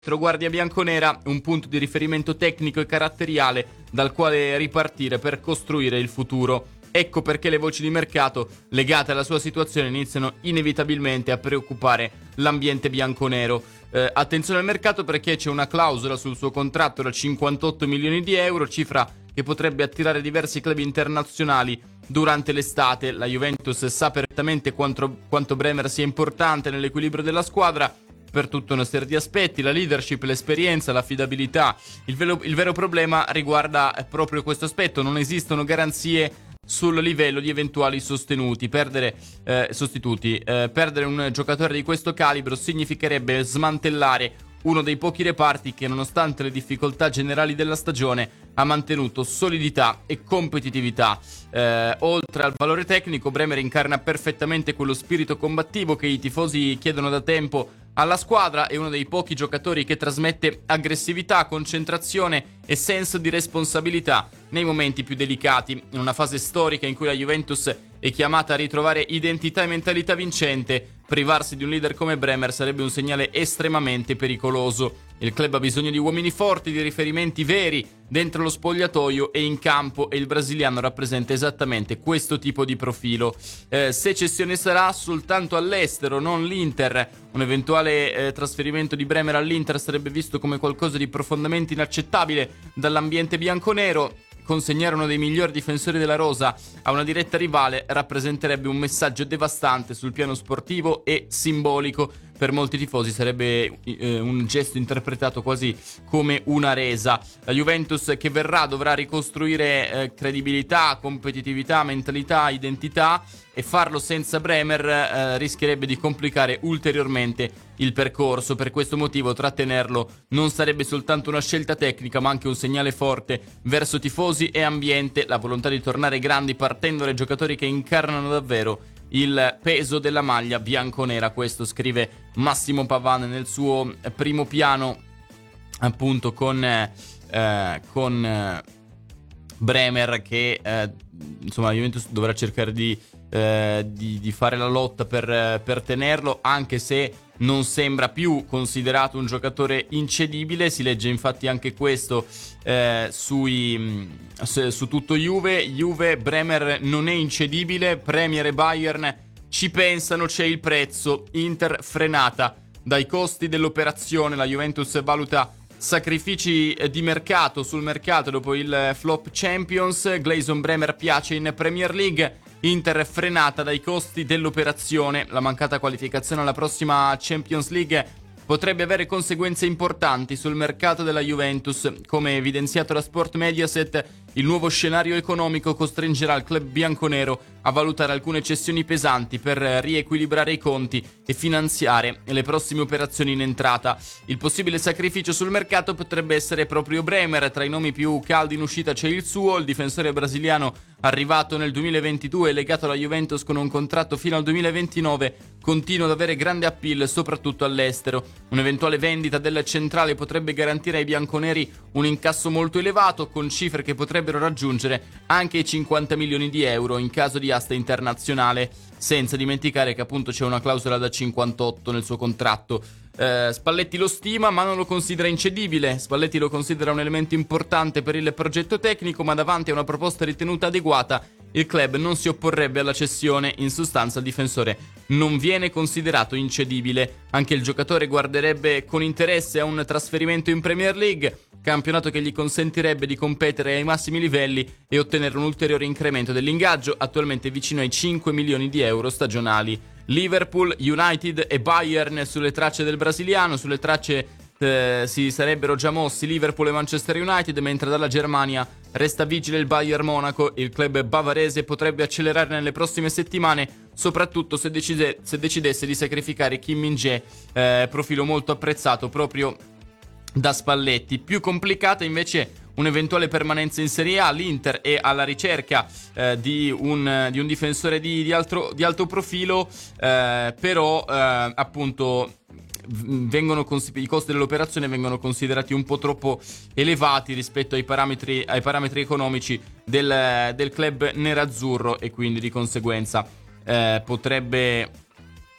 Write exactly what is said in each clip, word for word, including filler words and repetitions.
Guardia bianconera, un punto di riferimento tecnico e caratteriale dal quale ripartire per costruire il futuro. Ecco perché le voci di mercato legate alla sua situazione iniziano inevitabilmente a preoccupare l'ambiente bianconero. Eh, attenzione al mercato perché c'è una clausola sul suo contratto da cinquantotto milioni di euro, cifra che potrebbe attirare diversi club internazionali durante l'estate. La Juventus sa perfettamente quanto, quanto Bremer sia importante nell'equilibrio della squadra per tutta una serie di aspetti: la leadership, l'esperienza, l'affidabilità. Il vero, il vero problema riguarda proprio questo aspetto: non esistono garanzie sul livello di eventuali sostenuti. Perdere eh, sostituti. Eh, perdere un giocatore di questo calibro significherebbe smantellare uno dei pochi reparti che, nonostante le difficoltà generali della stagione, ha mantenuto solidità e competitività. Eh, oltre al valore tecnico, Bremer incarna perfettamente quello spirito combattivo che i tifosi chiedono da tempo alla squadra. È uno dei pochi giocatori che trasmette aggressività, concentrazione e senso di responsabilità nei momenti più delicati. In una fase storica in cui la Juventus è chiamata a ritrovare identità e mentalità vincente, privarsi di un leader come Bremer sarebbe un segnale estremamente pericoloso. Il club ha bisogno di uomini forti, di riferimenti veri dentro lo spogliatoio e in campo, e il brasiliano rappresenta esattamente questo tipo di profilo. Eh, se cessione sarà soltanto all'estero, non l'Inter. Un eventuale eh, trasferimento di Bremer all'Inter sarebbe visto come qualcosa di profondamente inaccettabile dall'ambiente bianconero. Consegnare uno dei migliori difensori della rosa a una diretta rivale rappresenterebbe un messaggio devastante sul piano sportivo e simbolico. Per molti tifosi sarebbe eh, un gesto interpretato quasi come una resa. La Juventus che verrà dovrà ricostruire eh, credibilità, competitività, mentalità, identità, e farlo senza Bremer eh, rischierebbe di complicare ulteriormente il percorso. Per questo motivo trattenerlo non sarebbe soltanto una scelta tecnica, ma anche un segnale forte verso tifosi e ambiente, la volontà di tornare grandi partendo dai giocatori che incarnano davvero il peso della maglia bianconera. Questo scrive Massimo Pavane nel suo primo piano, appunto con eh, con eh, Bremer che eh, insomma la Juventus dovrà cercare di, eh, di, di fare la lotta per, per tenerlo, anche se non sembra più considerato un giocatore incedibile. Si legge infatti anche questo eh, sui, su, su tutto Juve. Juve, Bremer non è incedibile, Premier e Bayern ci pensano, c'è il prezzo. Inter frenata dai costi dell'operazione. La Juventus valuta sacrifici di mercato sul mercato dopo il flop Champions. Gleison Bremer piace in Premier League. Inter frenata dai costi dell'operazione. La mancata qualificazione alla prossima Champions League potrebbe avere conseguenze importanti sul mercato della Juventus. Come evidenziato da Sport Mediaset, il nuovo scenario economico costringerà il club bianconero a valutare alcune cessioni pesanti per riequilibrare i conti e finanziare le prossime operazioni in entrata. Il possibile sacrificio sul mercato potrebbe essere proprio Bremer. Tra i nomi più caldi in uscita c'è il suo. Il difensore brasiliano, arrivato nel duemilaventidue e legato alla Juventus con un contratto fino al duemilaventinove, continua ad avere grande appeal soprattutto all'estero. Un'eventuale vendita del centrale potrebbe garantire ai bianconeri un incasso molto elevato, con cifre che potrebbero raggiungere anche i cinquanta milioni di euro in caso di asta internazionale, senza dimenticare che appunto c'è una clausola da cinquantotto nel suo contratto. Eh, Spalletti lo stima ma non lo considera incedibile. Spalletti lo considera un elemento importante per il progetto tecnico, ma davanti a una proposta ritenuta adeguata il club non si opporrebbe alla cessione. In sostanza il difensore non viene considerato incedibile. Anche il giocatore guarderebbe con interesse a un trasferimento in Premier League, campionato che gli consentirebbe di competere ai massimi livelli e ottenere un ulteriore incremento dell'ingaggio, attualmente vicino ai cinque milioni di euro stagionali. Liverpool, United e Bayern sulle tracce del brasiliano. Sulle tracce eh, si sarebbero già mossi Liverpool e Manchester United, mentre dalla Germania resta vigile il Bayern Monaco. Il club bavarese potrebbe accelerare nelle prossime settimane, soprattutto se, decide, se decidesse di sacrificare Kim Min-jae, eh, profilo molto apprezzato proprio da Spalletti. Più complicata invece un'eventuale permanenza in Serie A. L'Inter è alla ricerca eh, di, un, di un difensore di, di, altro, di alto profilo, eh, però eh, appunto vengono cons- i costi dell'operazione vengono considerati un po' troppo elevati rispetto ai parametri, ai parametri economici del, del club nerazzurro, e quindi di conseguenza eh, potrebbe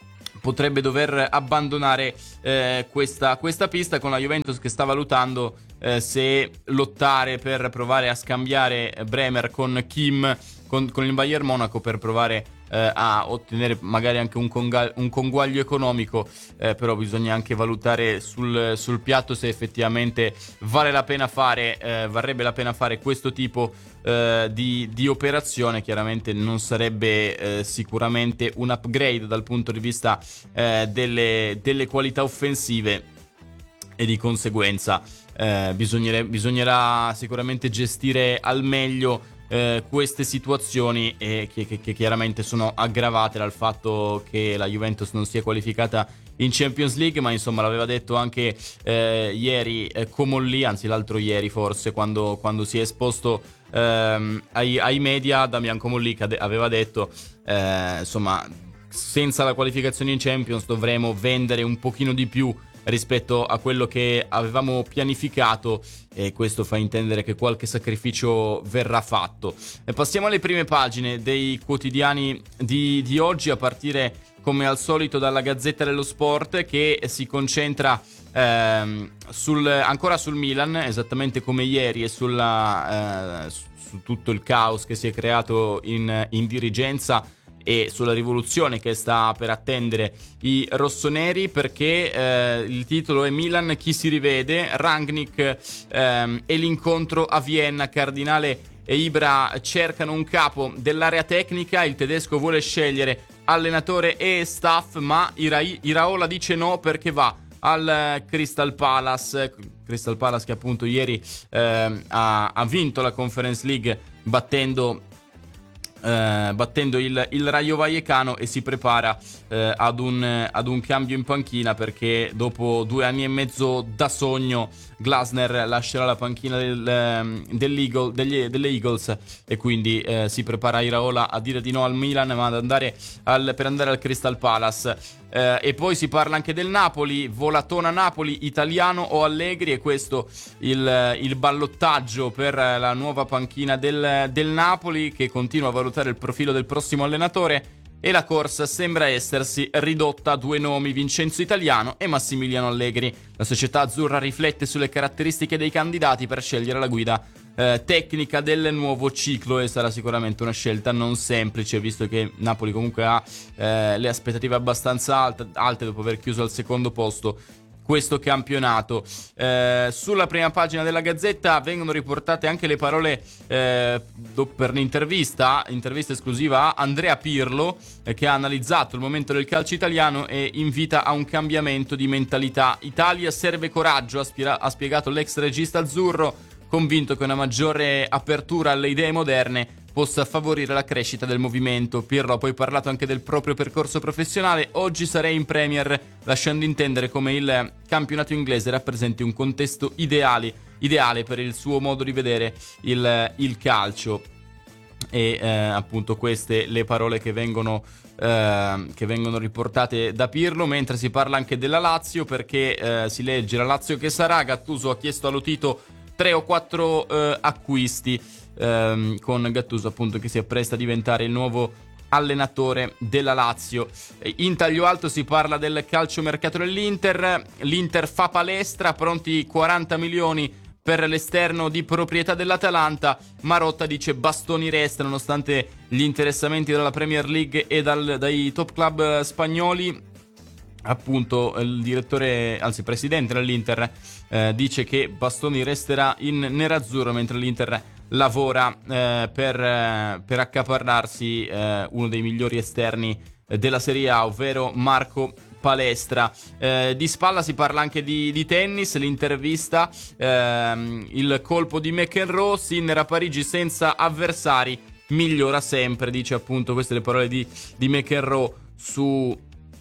potrebbe dover abbandonare eh, questa, questa pista, con la Juventus che sta valutando eh, se lottare per provare a scambiare Bremer con Kim, con, con il Bayern Monaco, per provare eh, a ottenere magari anche un, conga- un conguaglio economico, eh, però bisogna anche valutare sul, sul piatto se effettivamente vale la pena fare, eh, varrebbe la pena fare questo tipo eh, di, di operazione. Chiaramente non sarebbe eh, sicuramente un upgrade dal punto di vista eh, delle, delle qualità offensive, e di conseguenza eh, bisognerà sicuramente gestire al meglio eh, queste situazioni, e che, che, che chiaramente sono aggravate dal fatto che la Juventus non sia qualificata in Champions League. Ma insomma l'aveva detto anche eh, ieri eh, Comolli, anzi l'altro ieri forse, quando, quando si è esposto ehm, ai, ai media. Damian Comolli aveva detto eh, insomma, senza la qualificazione in Champions dovremo vendere un pochino di più rispetto a quello che avevamo pianificato, e questo fa intendere che qualche sacrificio verrà fatto. E passiamo alle prime pagine dei quotidiani di, di oggi, a partire come al solito dalla Gazzetta dello Sport, che si concentra ehm, sul, ancora sul Milan, esattamente come ieri, e sulla, eh, su, su tutto il caos che si è creato in, in dirigenza, e sulla rivoluzione che sta per attendere i rossoneri, perché eh, il titolo è Milan, chi si rivede, Rangnick ehm, e l'incontro a Vienna, Cardinale e Ibra cercano un capo dell'area tecnica, il tedesco vuole scegliere allenatore e staff, ma Ira- Iraola dice no perché va al Crystal Palace. Crystal Palace che appunto ieri eh, ha, ha vinto la Conference League battendo Uh, battendo il, il Rayo Vallecano, e si prepara uh, ad, un, ad un cambio in panchina, perché dopo due anni e mezzo da sogno Glasner lascerà la panchina del, dell'Eagle, degli, delle Eagles, e quindi uh, si prepara Iraola a dire di no al Milan, ma ad andare al, per andare al Crystal Palace. Uh, e poi si parla anche del Napoli, volatona Napoli, Italiano o Allegri, e questo il, il ballottaggio per la nuova panchina del, del Napoli, che continua a valutare il profilo del prossimo allenatore, e la corsa sembra essersi ridotta a due nomi, Vincenzo Italiano e Massimiliano Allegri. La società azzurra riflette sulle caratteristiche dei candidati per scegliere la guida eh, tecnica del nuovo ciclo, e sarà sicuramente una scelta non semplice, visto che Napoli comunque ha eh, le aspettative abbastanza alte, alte dopo aver chiuso al secondo posto questo campionato. Eh, sulla prima pagina della Gazzetta vengono riportate anche le parole eh, per l'intervista, intervista esclusiva a Andrea Pirlo, eh, che ha analizzato il momento del calcio italiano e invita a un cambiamento di mentalità. Italia serve coraggio, ha, spira- ha spiegato l'ex regista azzurro, convinto che una maggiore apertura alle idee moderne possa favorire la crescita del movimento. Pirlo ha poi parlato anche del proprio percorso professionale. Oggi sarei in Premier, lasciando intendere come il campionato inglese rappresenti un contesto ideale, ideale per il suo modo di vedere il, il calcio. E eh, appunto queste le parole che vengono, eh, che vengono riportate da Pirlo. Mentre si parla anche della Lazio, perché eh, si legge: la Lazio che sarà, Gattuso ha chiesto a Lotito tre o quattro eh, acquisti, ehm, con Gattuso appunto che si appresta a diventare il nuovo allenatore della Lazio. In taglio alto si parla del calciomercato dell'Inter. L'Inter fa palestra, pronti quaranta milioni per l'esterno di proprietà dell'Atalanta. Marotta dice bastoni resta, nonostante gli interessamenti dalla Premier League e dal, dai top club spagnoli. Appunto il direttore, anzi presidente dell'Inter, eh, dice che Bastoni resterà in nerazzurro, mentre l'Inter lavora eh, per, eh, per accaparrarsi eh, uno dei migliori esterni della Serie A, ovvero Marco Palestra. Eh, di spalla si parla anche di, di tennis, l'intervista, ehm, il colpo di McEnroe, Sinner a Parigi senza avversari, migliora sempre, dice appunto, queste le parole di, di McEnroe su...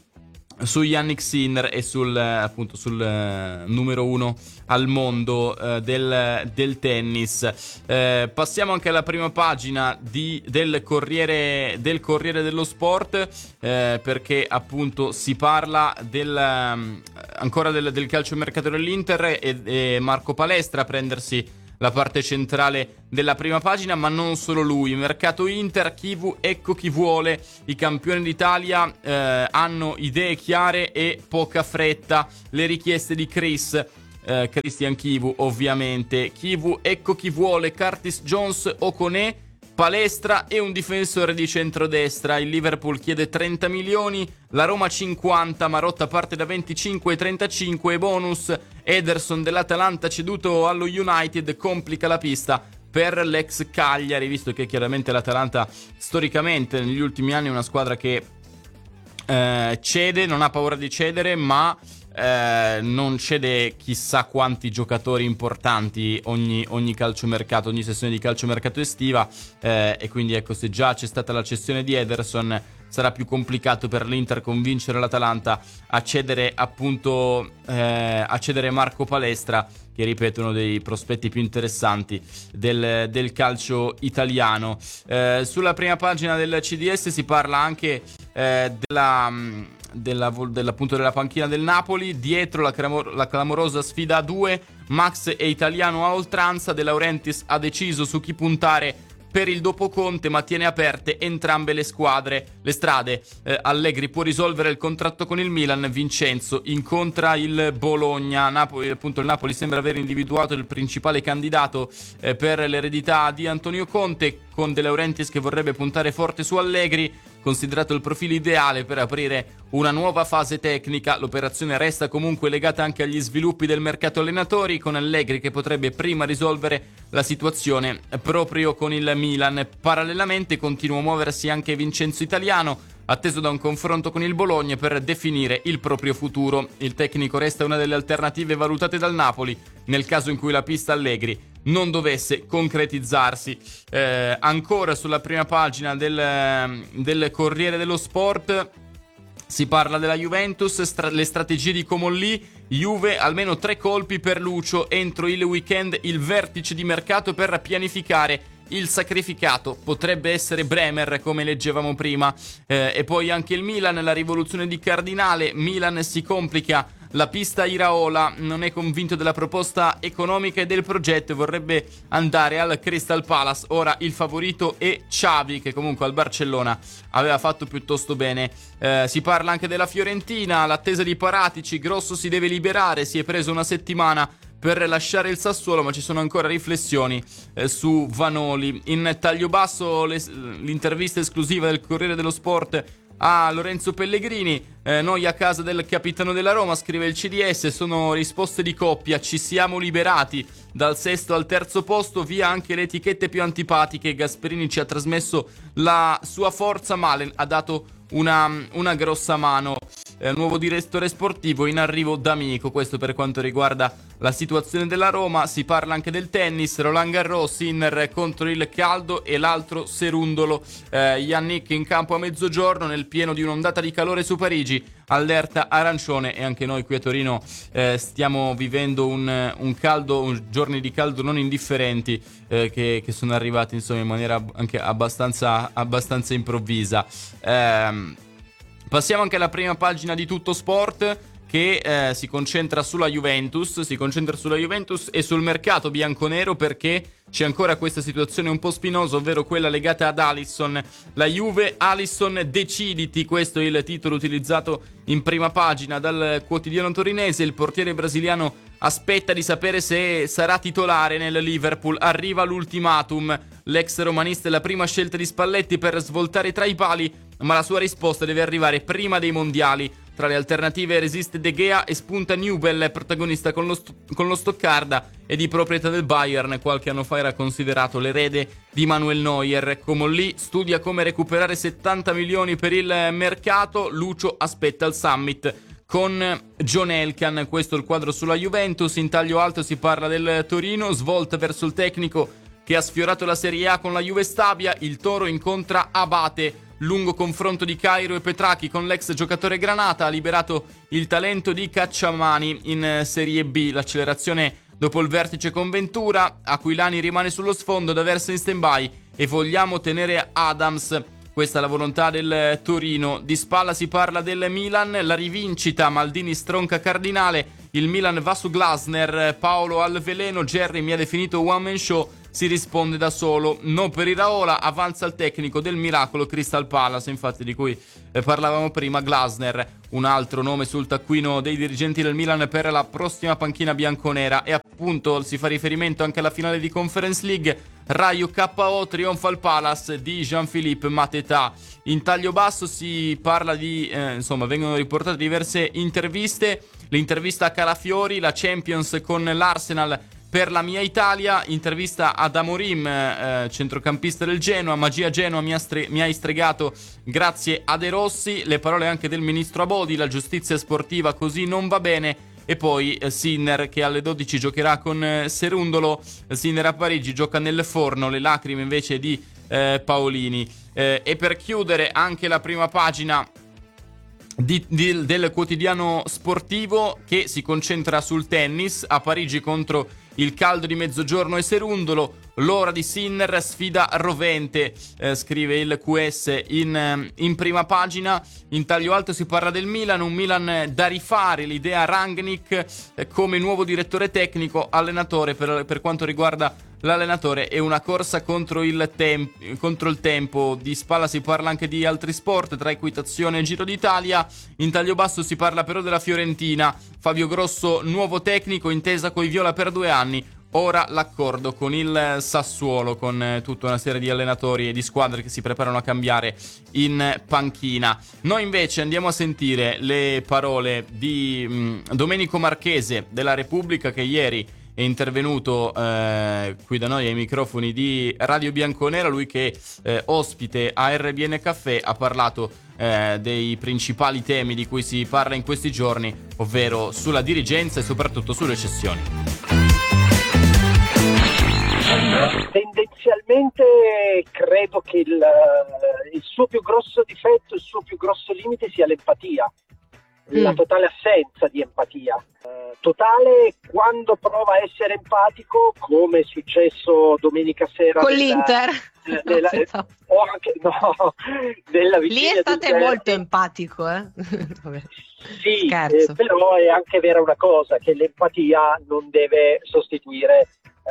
su Yannick Sinner e sul appunto sul uh, numero uno al mondo uh, del, del tennis. Eh, passiamo anche alla prima pagina di, del Corriere del Corriere dello Sport, eh, perché appunto si parla del, um, ancora del, del calciomercato dell'Inter e, e Marco Palestra a prendersi la parte centrale della prima pagina, ma non solo lui. Mercato Inter, Chivu, ecco chi vuole. I campioni d'Italia eh, hanno idee chiare e poca fretta. Le richieste di Chris, eh, Christian Chivu ovviamente. Chivu, ecco chi vuole. Curtis Jones, Okoné, Palestra e un difensore di centrodestra. Il Liverpool chiede trenta milioni, la Roma cinquanta, Marotta parte da venticinque e trentacinque e bonus. Ederson dell'Atalanta ceduto allo United complica la pista per l'ex Cagliari, visto che chiaramente l'Atalanta storicamente negli ultimi anni è una squadra che eh, cede, non ha paura di cedere, ma Eh, non cede chissà quanti giocatori importanti ogni, ogni calciomercato, ogni sessione di calciomercato estiva, eh, e quindi ecco, se già c'è stata la cessione di Ederson, sarà più complicato per l'Inter convincere l'Atalanta a cedere appunto eh, a cedere Marco Palestra, che ripeto uno dei prospetti più interessanti del, del calcio italiano. Eh, sulla prima pagina del C D S si parla anche eh, della Della, dell'appunto della panchina del Napoli. Dietro la, clamor- la clamorosa sfida a due, Max è italiano a oltranza. De Laurentiis ha deciso su chi puntare per il dopo Conte, ma tiene aperte entrambe le squadre, le strade. eh, Allegri può risolvere il contratto con il Milan, Vincenzo incontra il Bologna. Napoli, appunto il Napoli sembra aver individuato il principale candidato eh, per l'eredità di Antonio Conte, con De Laurentiis che vorrebbe puntare forte su Allegri, considerato il profilo ideale per aprire una nuova fase tecnica. L'operazione resta comunque legata anche agli sviluppi del mercato allenatori, con Allegri che potrebbe prima risolvere la situazione proprio con il Milan. Parallelamente continua a muoversi anche Vincenzo Italiano, atteso da un confronto con il Bologna per definire il proprio futuro. Il tecnico resta una delle alternative valutate dal Napoli nel caso in cui la pista Allegri non dovesse concretizzarsi. Eh, ancora sulla prima pagina del, del Corriere dello Sport si parla della Juventus, stra- le strategie di Comolli. Juve, almeno tre colpi per Lucio entro il weekend, il vertice di mercato per pianificare il sacrificato. Potrebbe essere Bremer, come leggevamo prima. Eh, e poi anche il Milan, la rivoluzione di Cardinale. Milan si complica la pista Iraola, non è convinto della proposta economica e del progetto e vorrebbe andare al Crystal Palace. Ora il favorito è Xavi, che comunque al Barcellona aveva fatto piuttosto bene. Eh, si parla anche della Fiorentina, l'attesa di Paratici, Grosso si deve liberare, si è preso una settimana per lasciare il Sassuolo, ma ci sono ancora riflessioni eh, su Vanoli. In taglio basso le, l'intervista esclusiva del Corriere dello Sport a Lorenzo Pellegrini. Eh, noi a casa del capitano della Roma, scrive il C D S, sono risposte di coppia, ci siamo liberati dal sesto al terzo posto, via anche le etichette più antipatiche. Gasperini ci ha trasmesso la sua forza, Malen ha dato una, una grossa mano. Eh, nuovo direttore sportivo in arrivo D'Amico. Questo per quanto riguarda la situazione della Roma. Si parla anche del tennis, Roland Garros, Sinner contro il caldo e l'altro serundolo. eh, Yannick in campo a mezzogiorno nel pieno di un'ondata di calore su Parigi, allerta arancione, e anche noi qui a Torino eh, stiamo vivendo un, un caldo, un, giorni di caldo non indifferenti eh, che, che sono arrivati insomma in maniera anche abbastanza, abbastanza improvvisa. ehm Passiamo anche alla prima pagina di Tutto Sport, che eh, si concentra sulla Juventus, si concentra sulla Juventus e sul mercato bianconero, perché c'è ancora questa situazione un po' spinosa, ovvero quella legata ad Alisson. La Juve, Alisson, deciditi, questo è il titolo utilizzato in prima pagina dal quotidiano torinese. Il portiere brasiliano aspetta di sapere se sarà titolare nel Liverpool, arriva l'ultimatum. L'ex romanista è la prima scelta di Spalletti per svoltare tra i pali, ma la sua risposta deve arrivare prima dei mondiali. Tra le alternative resiste De Gea e spunta Newell, protagonista con lo, st- con lo Stoccarda e di proprietà del Bayern. Qualche anno fa era considerato l'erede di Manuel Neuer. Comolli studia come recuperare settanta milioni per il mercato. Lucio aspetta il summit con John Elkann. Questo è il quadro sulla Juventus. In taglio alto si parla del Torino, svolta verso il tecnico che ha sfiorato la Serie A con la Juve Stabia. Il Toro incontra Abate. Lungo confronto di Cairo e Petracchi con l'ex giocatore Granata, ha liberato il talento di Cacciamani in Serie B. L'accelerazione dopo il vertice con Ventura, Aquilani rimane sullo sfondo da verso in stand-by e vogliamo tenere Adams. Questa è la volontà del Torino. Di spalla si parla del Milan, la rivincita, Maldini stronca Cardinale, il Milan va su Glasner, Paolo al veleno, Jerry mi ha definito one man show, si risponde da solo, no per Iraola, avanza il tecnico del miracolo Crystal Palace, infatti di cui eh, parlavamo prima, Glasner, un altro nome sul taccuino dei dirigenti del Milan per la prossima panchina bianconera, e appunto si fa riferimento anche alla finale di Conference League, Raio K O, trionfa il Palace di Jean-Philippe Mateta. In taglio basso si parla di, eh, insomma, vengono riportate diverse interviste, l'intervista a Calafiori, la Champions con l'Arsenal per la mia Italia, intervista ad Amorim, eh, centrocampista del Genoa, magia Genoa mi ha, stre- mi ha istregato grazie a De Rossi, le parole anche del ministro Abodi, la giustizia sportiva così non va bene, e poi eh, Sinner che alle dodici giocherà con eh, Serundolo, Sinner a Parigi gioca nel forno, le lacrime invece di eh, Paolini. Eh, e per chiudere anche la prima pagina Di, di, del quotidiano sportivo, che si concentra sul tennis, a Parigi contro il caldo di mezzogiorno e Serundolo, l'ora di Sinner, sfida rovente, eh, scrive il Q S in, in prima pagina. In taglio alto si parla del Milan, un Milan da rifare, l'idea Rangnick eh, come nuovo direttore tecnico, allenatore per, per quanto riguarda l'allenatore, è una corsa contro il, tem- contro il tempo. Di spalla si parla anche di altri sport, tra equitazione e Giro d'Italia. In taglio basso si parla però della Fiorentina, Fabio Grosso nuovo tecnico, intesa coi viola per due anni, ora l'accordo con il Sassuolo, con eh, tutta una serie di allenatori e di squadre che si preparano a cambiare in panchina. Noi invece andiamo a sentire le parole di mh, Domenico Marchese della Repubblica, che ieri è intervenuto eh, qui da noi ai microfoni di Radio Bianconera, lui che eh, ospite a R B N Caffè ha parlato eh, dei principali temi di cui si parla in questi giorni, ovvero sulla dirigenza e soprattutto sulle cessioni. Tendenzialmente credo che il, il suo più grosso difetto, il suo più grosso limite sia l'empatia. La totale assenza di empatia, eh, totale quando prova a essere empatico, come è successo domenica sera con nella, l'Inter nella, no, eh, o anche no nella lì è stato molto empatico, eh? Vabbè. Sì, eh, però è anche vera una cosa, che l'empatia non deve sostituire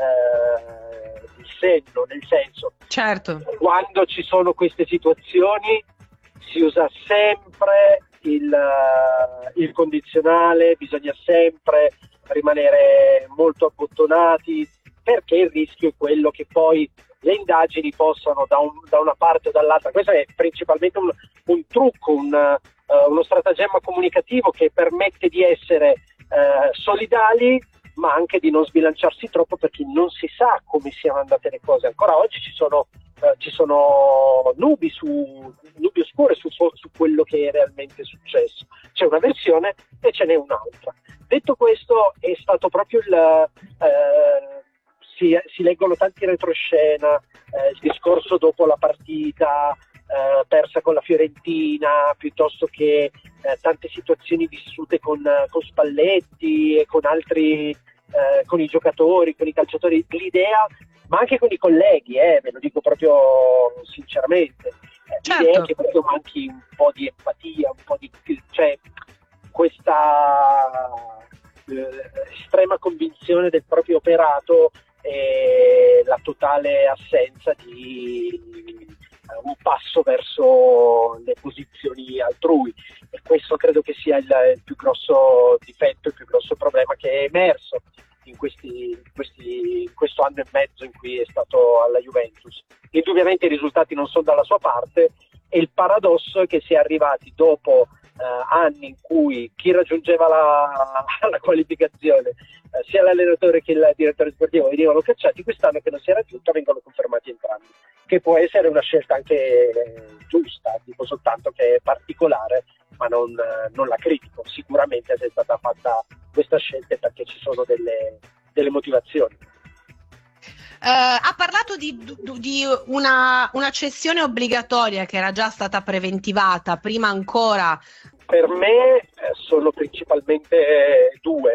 eh, il senno, nel senso, certo, quando ci sono queste situazioni si usa sempre Il, il condizionale, bisogna sempre rimanere molto abbottonati, perché il rischio è quello che poi le indagini possano da, un, da una parte o dall'altra, questo è principalmente un, un trucco, un, uh, uno stratagemma comunicativo che permette di essere uh, solidali, ma anche di non sbilanciarsi troppo, perché non si sa come siano andate le cose. Ancora oggi ci sono Uh, ci sono nubi, su, nubi oscure su, su quello che è realmente successo. C'è una versione e ce n'è un'altra. Detto questo, è stato proprio il uh, si, si leggono tanti retroscena, uh, il discorso dopo la partita uh, persa con la Fiorentina, piuttosto che uh, tante situazioni vissute con, uh, con Spalletti e con altri, uh, con i giocatori, con i calciatori, l'idea, ma anche con i colleghi, eh, ve lo dico proprio sinceramente, eh, certo. L'idea che proprio manchi un po' di empatia, un po' di, cioè questa eh, estrema convinzione del proprio operato e la totale assenza di eh, un passo verso le posizioni altrui, e questo credo che sia il, il più grosso difetto, il più grosso problema che è emerso in questi, questi questo anno e mezzo in cui è stato alla Juventus. Indubbiamente i risultati non sono dalla sua parte, e il paradosso è che si è arrivati dopo eh, anni in cui chi raggiungeva la, la qualificazione, eh, sia l'allenatore che il direttore sportivo, venivano cacciati. Quest'anno che non si è raggiunta vengono confermati entrambi, che può essere una scelta anche giusta, dico soltanto che è particolare, ma non, non la critico. Sicuramente se è stata fatta questa scelta perché ci sono delle, delle motivazioni. Uh, ha parlato di, di una, una cessione obbligatoria che era già stata preventivata, prima ancora. Per me eh, sono principalmente due.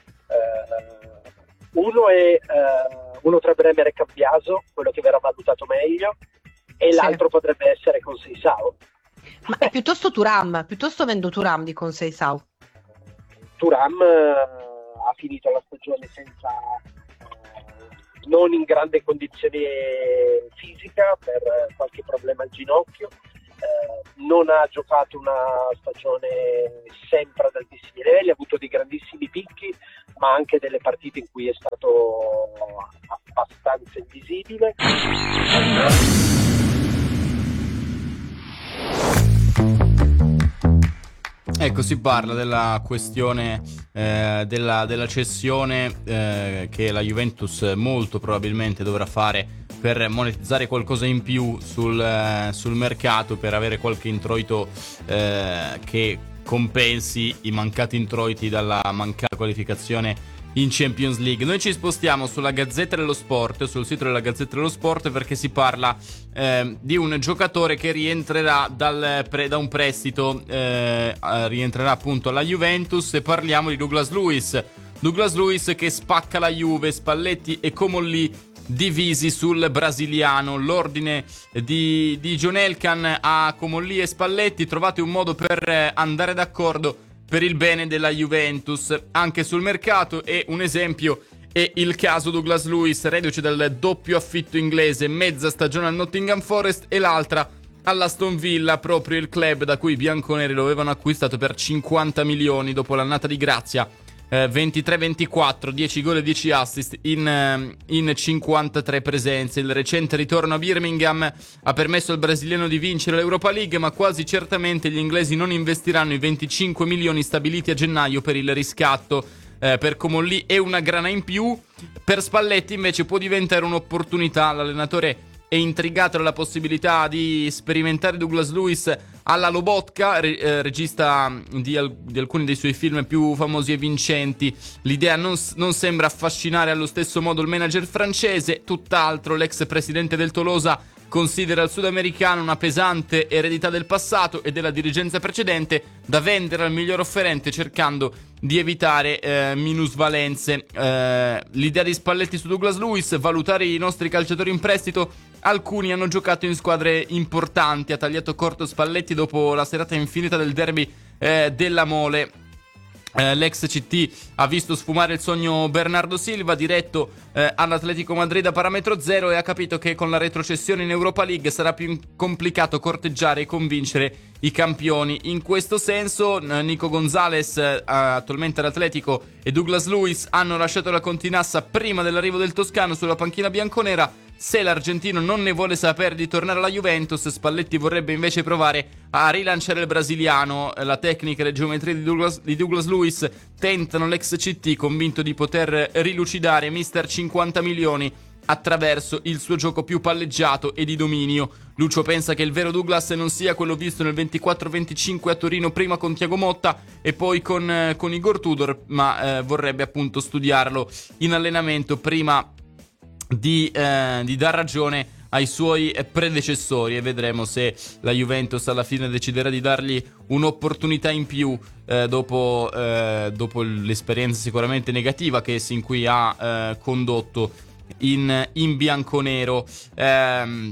Uh, uno è uh, uno tra Bremer e Cambiaso, quello che verrà valutato meglio, e sì. L'altro potrebbe essere Conceição. Ma è piuttosto Thuram, piuttosto vendo Thuram di Conceição. Thuram ha finito la stagione senza eh, non in grande condizione fisica per qualche problema al ginocchio. Eh, non ha giocato una stagione sempre ad altissimi livelli, ha avuto dei grandissimi picchi, ma anche delle partite in cui è stato abbastanza invisibile. Ecco, si parla della questione eh, della, della cessione eh, che la Juventus molto probabilmente dovrà fare per monetizzare qualcosa in più sul, eh, sul mercato, per avere qualche introito eh, che compensi i mancati introiti dalla mancata qualificazione in Champions League. Noi ci spostiamo sulla Gazzetta dello Sport, sul sito della Gazzetta dello Sport, perché si parla eh, di un giocatore che rientrerà dal pre, da un prestito, eh, rientrerà appunto alla Juventus, e parliamo di Douglas Luiz. Douglas Luiz che spacca la Juve, Spalletti e Comolli divisi sul brasiliano. L'ordine di, di John Elkann a Comolli e Spalletti: trovate un modo per andare d'accordo per il bene della Juventus anche sul mercato. E un esempio è il caso Douglas Luiz, reduce dal doppio affitto inglese, mezza stagione al Nottingham Forest e l'altra all'Aston Villa, proprio il club da cui i bianconeri lo avevano acquistato per cinquanta milioni dopo l'annata di grazia. eh, ventitré ventiquattro, dieci gol e dieci assist in, eh, in cinquantatré presenze. Il recente ritorno a Birmingham ha permesso al brasiliano di vincere l'Europa League, ma quasi certamente gli inglesi non investiranno i venticinque milioni stabiliti a gennaio per il riscatto. Eh, per Comolli è una grana in più, per Spalletti invece può diventare un'opportunità. L'allenatore è intrigato dalla possibilità di sperimentare Douglas Luiz alla Lobotka, re- eh, regista di, al- di alcuni dei suoi film più famosi e vincenti. L'idea non, s- non sembra affascinare allo stesso modo il manager francese, tutt'altro. L'ex presidente del Tolosa considera il sudamericano una pesante eredità del passato e della dirigenza precedente da vendere al miglior offerente, cercando di evitare eh, minusvalenze. Eh, l'idea di Spalletti su Douglas Luiz: valutare i nostri calciatori in prestito. Alcuni hanno giocato in squadre importanti, ha tagliato corto Spalletti dopo la serata infinita del derby eh, della Mole. Eh, l'ex C T ha visto sfumare il sogno Bernardo Silva, diretto eh, all'Atletico Madrid a parametro zero, e ha capito che con la retrocessione in Europa League sarà più complicato corteggiare e convincere i campioni. In questo senso eh, Nico Gonzalez, eh, attualmente all'Atletico, e Douglas Luiz hanno lasciato la Continassa prima dell'arrivo del toscano sulla panchina bianconera. Se l'argentino non ne vuole sapere di tornare alla Juventus, Spalletti vorrebbe invece provare a rilanciare il brasiliano. La tecnica e le geometrie di Douglas, di Douglas Luiz tentano l'ex C T, convinto di poter rilucidare mister cinquanta milioni attraverso il suo gioco più palleggiato e di dominio. Lucio pensa che il vero Douglas non sia quello visto nel ventiquattro venticinque a Torino, prima con Thiago Motta e poi con, eh, con Igor Tudor, ma eh, vorrebbe appunto studiarlo in allenamento prima Di, eh, di dar ragione ai suoi predecessori, e vedremo se la Juventus alla fine deciderà di dargli un'opportunità in più eh, dopo, eh, dopo l'esperienza sicuramente negativa che sin qui ha eh, condotto in, in bianconero. Eh,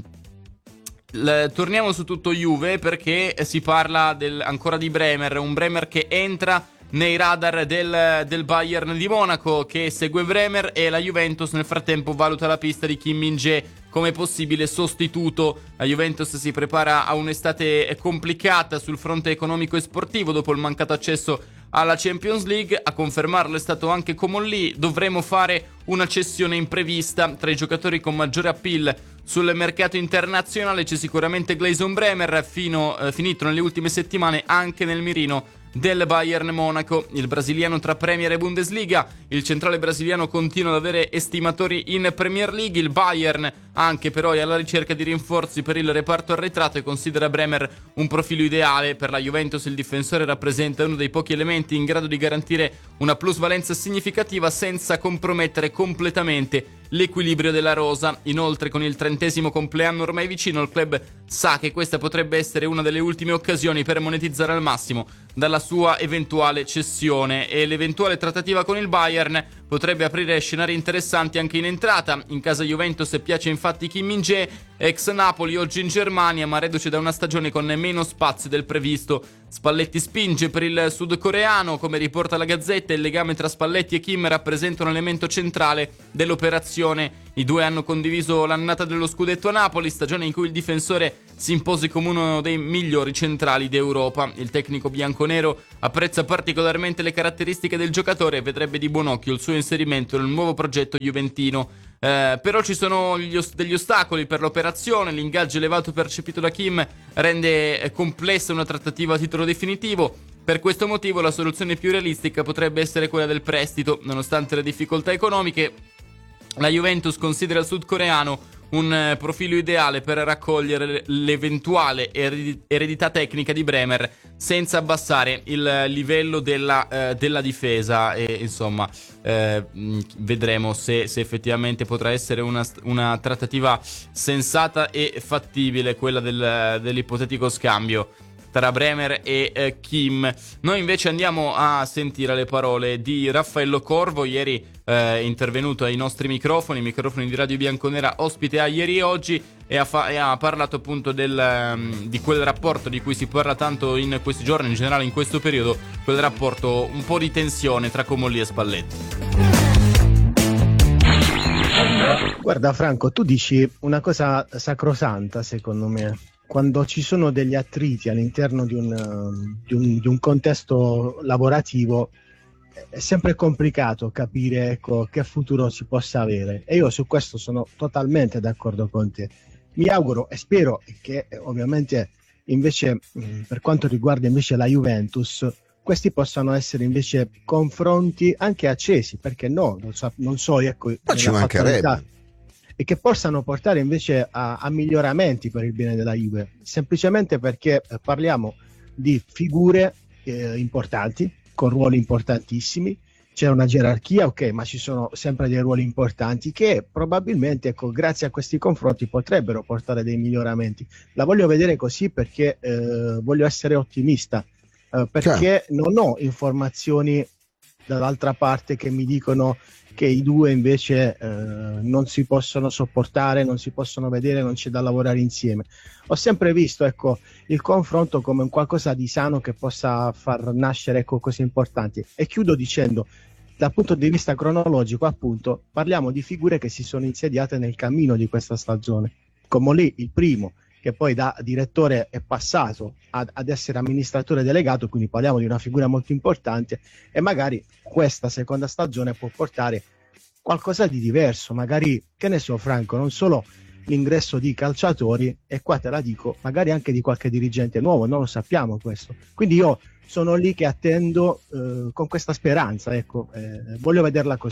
l- torniamo su tutto Juve, perché si parla del, ancora di Bremer, un Bremer che entra nei radar del, del Bayern di Monaco, che segue Bremer, e la Juventus nel frattempo valuta la pista di Kim Min-jae come possibile sostituto. La Juventus si prepara a un'estate complicata sul fronte economico e sportivo dopo il mancato accesso alla Champions League. A confermarlo è stato anche Comolli. Dovremo fare una cessione imprevista. Tra i giocatori con maggiore appeal sul mercato internazionale c'è sicuramente Gleison Bremer, fino, eh, finito nelle ultime settimane anche nel mirino del Bayern Monaco. Il brasiliano tra Premier e Bundesliga. Il centrale brasiliano continua ad avere estimatori in Premier League. Il Bayern anche però è alla ricerca di rinforzi per il reparto arretrato e considera Bremer un profilo ideale. Per la Juventus il difensore rappresenta uno dei pochi elementi in grado di garantire una plusvalenza significativa senza compromettere completamente l'equilibrio della rosa. Inoltre, con il trentesimo compleanno ormai vicino, il club sa che questa potrebbe essere una delle ultime occasioni per monetizzare al massimo dalla sua eventuale cessione, e l'eventuale trattativa con il Bayern potrebbe aprire scenari interessanti anche in entrata. In casa Juventus piace infatti Kim Min-jae, ex Napoli, oggi in Germania, ma reduce da una stagione con meno spazi del previsto. Spalletti spinge per il sudcoreano, come riporta la Gazzetta. Il legame tra Spalletti e Kim rappresenta un elemento centrale dell'operazione. I due hanno condiviso l'annata dello scudetto a Napoli, stagione in cui il difensore si impose come uno dei migliori centrali d'Europa. Il tecnico bianconero apprezza particolarmente le caratteristiche del giocatore e vedrebbe di buon occhio il suo inserimento nel nuovo progetto juventino. Eh, però ci sono gli ost- degli ostacoli per l'operazione. L'ingaggio elevato percepito da Kim rende eh, complessa una trattativa a titolo definitivo. Per questo motivo la soluzione più realistica potrebbe essere quella del prestito. Nonostante le difficoltà economiche, la Juventus considera il sudcoreano un eh, profilo ideale per raccogliere l'eventuale ered- eredità tecnica di Bremer senza abbassare il livello della, eh, della difesa. E insomma eh, mh, vedremo se, se effettivamente potrà essere una, una trattativa sensata e fattibile, quella del, dell'ipotetico scambio tra Bremer e eh, Kim. Noi invece andiamo a sentire le parole di Raffaello Corvo, ieri eh, intervenuto ai nostri microfoni, microfoni di Radio Bianconera, ospite a Ieri e Oggi, e ha, fa- e ha parlato appunto del, um, di quel rapporto di cui si parla tanto in questi giorni, in generale in questo periodo, quel rapporto un po' di tensione tra Comolli e Spalletti. Guarda Franco, tu dici una cosa sacrosanta secondo me. Quando ci sono degli attriti all'interno di un, di un, di un contesto lavorativo è sempre complicato capire, ecco, che futuro si possa avere, e io su questo sono totalmente d'accordo con te. Mi auguro e spero che eh, ovviamente invece mh, per quanto riguarda invece la Juventus, questi possano essere invece confronti anche accesi, perché no, non so, non so ecco, ma ci mancherebbe, e che possano portare invece a, a miglioramenti per il bene della Juve, semplicemente perché eh, parliamo di figure eh, importanti, con ruoli importantissimi. C'è una gerarchia, ok, ma ci sono sempre dei ruoli importanti che probabilmente, ecco, grazie a questi confronti potrebbero portare dei miglioramenti. La voglio vedere così perché eh, voglio essere ottimista, eh, perché certo. non ho informazioni dall'altra parte che mi dicono che i due invece eh, non si possono sopportare, non si possono vedere, non c'è da lavorare insieme. Ho sempre visto, ecco, il confronto come un qualcosa di sano che possa far nascere, ecco, cose importanti. E chiudo dicendo, dal punto di vista cronologico, appunto, parliamo di figure che si sono insediate nel cammino di questa stagione. Comolli, il primo, che poi da direttore è passato ad, ad essere amministratore delegato, quindi parliamo di una figura molto importante, e magari questa seconda stagione può portare qualcosa di diverso, magari, che ne so Franco, non solo l'ingresso di calciatori, e qua te la dico, magari anche di qualche dirigente nuovo, non lo sappiamo questo. Quindi io sono lì che attendo eh, con questa speranza, ecco, eh, voglio vederla così.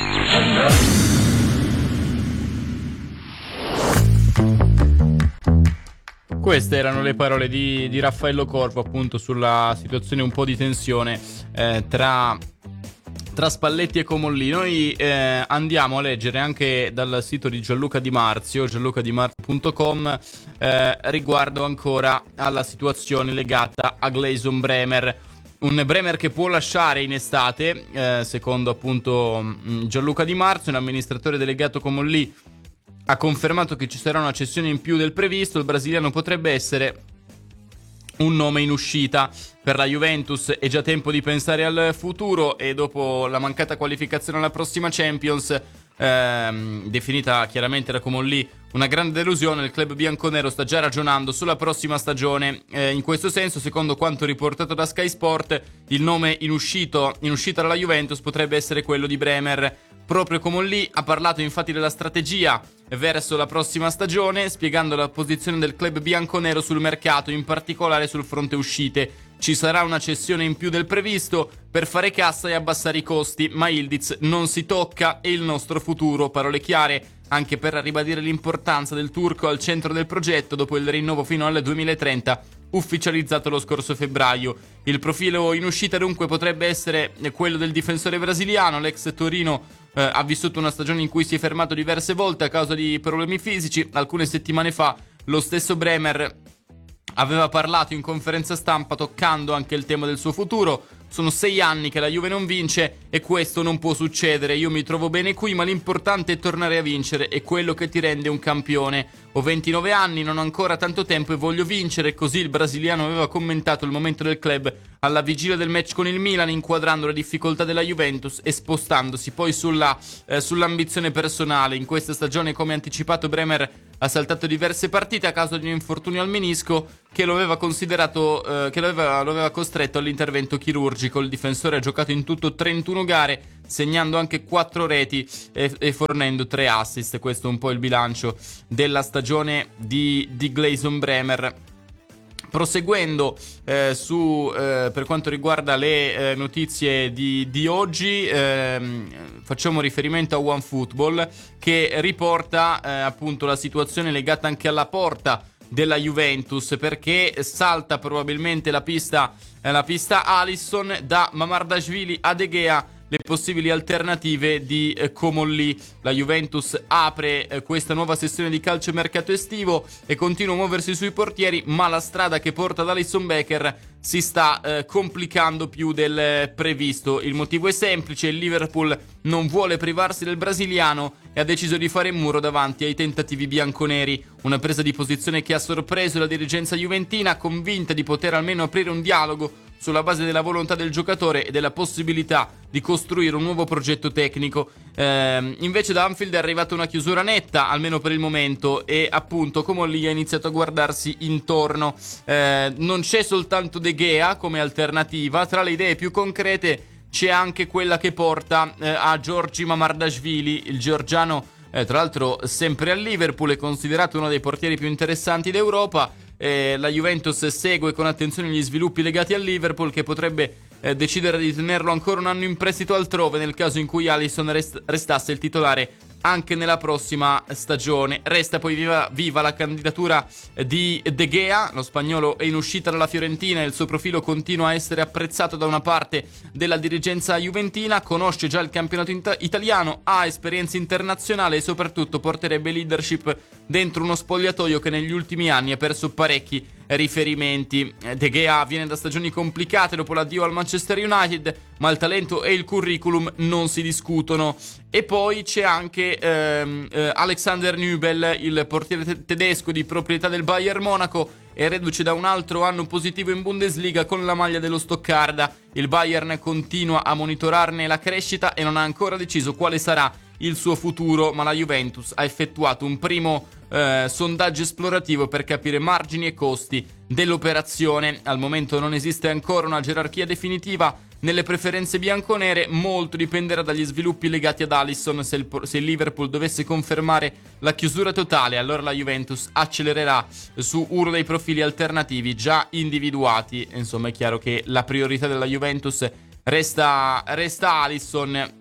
Queste erano le parole di, di Raffaello Corvo, appunto, sulla situazione un po' di tensione eh, tra, tra Spalletti e Comolli. Noi eh, andiamo a leggere anche dal sito di Gianluca Di Marzio, gianluca di marzio punto com, eh, riguardo ancora alla situazione legata a Gleison Bremer. Un Bremer che può lasciare in estate, eh, secondo appunto mh, Gianluca Di Marzio, un amministratore delegato Comolli ha confermato che ci sarà una cessione in più del previsto. Il brasiliano potrebbe essere un nome in uscita per la Juventus. È già tempo di pensare al futuro, e dopo la mancata qualificazione alla prossima Champions, ehm, definita chiaramente da Comolli una grande delusione, il club bianconero sta già ragionando sulla prossima stagione. Eh, in questo senso, secondo quanto riportato da Sky Sport, il nome in, uscito, in uscita dalla Juventus potrebbe essere quello di Bremer. Proprio Comolli ha parlato infatti della strategia verso la prossima stagione, spiegando la posizione del club bianconero sul mercato, in particolare sul fronte uscite. Ci sarà una cessione in più del previsto per fare cassa e abbassare i costi, ma Yildiz non si tocca, e il nostro futuro. Parole chiare anche per ribadire l'importanza del turco al centro del progetto dopo il rinnovo fino al duemilatrenta ufficializzato lo scorso febbraio. Il profilo in uscita dunque potrebbe essere quello del difensore brasiliano. L'ex Torino eh, ha vissuto una stagione in cui si è fermato diverse volte a causa di problemi fisici. Alcune settimane fa lo stesso Bremer aveva parlato in conferenza stampa toccando anche il tema del suo futuro. sono sei anni che la Juve non vince e questo non può succedere. Io mi trovo bene qui, ma l'importante è tornare a vincere, è quello che ti rende un campione. Ho ventinove anni, non ho ancora tanto tempo e voglio vincere. Così il brasiliano aveva commentato il momento del club alla vigilia del match con il Milan, inquadrando le difficoltà della Juventus e spostandosi poi sulla, eh, sull'ambizione personale. In questa stagione, come anticipato, Bremer ha saltato diverse partite a causa di un infortunio al menisco che lo aveva considerato eh, che lo aveva, lo aveva costretto all'intervento chirurgico. Il difensore ha giocato in tutto trentuno gare, segnando anche quattro reti e, e fornendo tre assist. Questo è un po' il bilancio della stagione di, di Gleison Bremer. Proseguendo eh, su eh, per quanto riguarda le eh, notizie di, di oggi, ehm, facciamo riferimento a OneFootball, che riporta eh, appunto la situazione legata anche alla porta della Juventus, perché salta probabilmente la pista eh, la pista Alisson, da Mamardashvili a De Gea le possibili alternative di eh, Comolli. La Juventus apre eh, questa nuova sessione di calciomercato estivo e continua a muoversi sui portieri, ma la strada che porta ad Alisson Becker si sta eh, complicando più del eh, previsto. Il motivo è semplice: il Liverpool non vuole privarsi del brasiliano e ha deciso di fare muro davanti ai tentativi bianconeri. Una presa di posizione che ha sorpreso la dirigenza juventina, convinta di poter almeno aprire un dialogo sulla base della volontà del giocatore e della possibilità di costruire un nuovo progetto tecnico. Eh, invece da Anfield è arrivata una chiusura netta, almeno per il momento, e appunto Comolli ha iniziato a guardarsi intorno. Eh, non c'è soltanto De Gea come alternativa, tra le idee più concrete c'è anche quella che porta eh, a Giorgi Mamardashvili. Il georgiano, eh, tra l'altro sempre al Liverpool, è considerato uno dei portieri più interessanti d'Europa. Eh, la Juventus segue con attenzione gli sviluppi legati al Liverpool, che potrebbe eh, decidere di tenerlo ancora un anno in prestito altrove nel caso in cui Alisson rest- restasse il titolare anche nella prossima stagione. Resta poi viva, viva la candidatura di De Gea. Lo spagnolo è in uscita dalla Fiorentina e il suo profilo continua a essere apprezzato da una parte della dirigenza juventina. Conosce già il campionato in- italiano, ha esperienza internazionale e soprattutto porterebbe leadership dentro uno spogliatoio che negli ultimi anni ha perso parecchi riferimenti. De Gea viene da stagioni complicate dopo l'addio al Manchester United, ma il talento e il curriculum non si discutono. E poi c'è anche ehm, eh, Alexander Nübel, il portiere te- tedesco di proprietà del Bayern Monaco, è reduce da un altro anno positivo in Bundesliga con la maglia dello Stoccarda. Il Bayern continua a monitorarne la crescita e non ha ancora deciso quale sarà il suo futuro, ma la Juventus ha effettuato un primo eh, sondaggio esplorativo per capire margini e costi dell'operazione. Al momento non esiste ancora una gerarchia definitiva nelle preferenze bianconere, molto dipenderà dagli sviluppi legati ad Alisson. Se il, se il Liverpool dovesse confermare la chiusura totale, allora la Juventus accelererà su uno dei profili alternativi già individuati. Insomma, è chiaro che la priorità della Juventus resta, resta Alisson.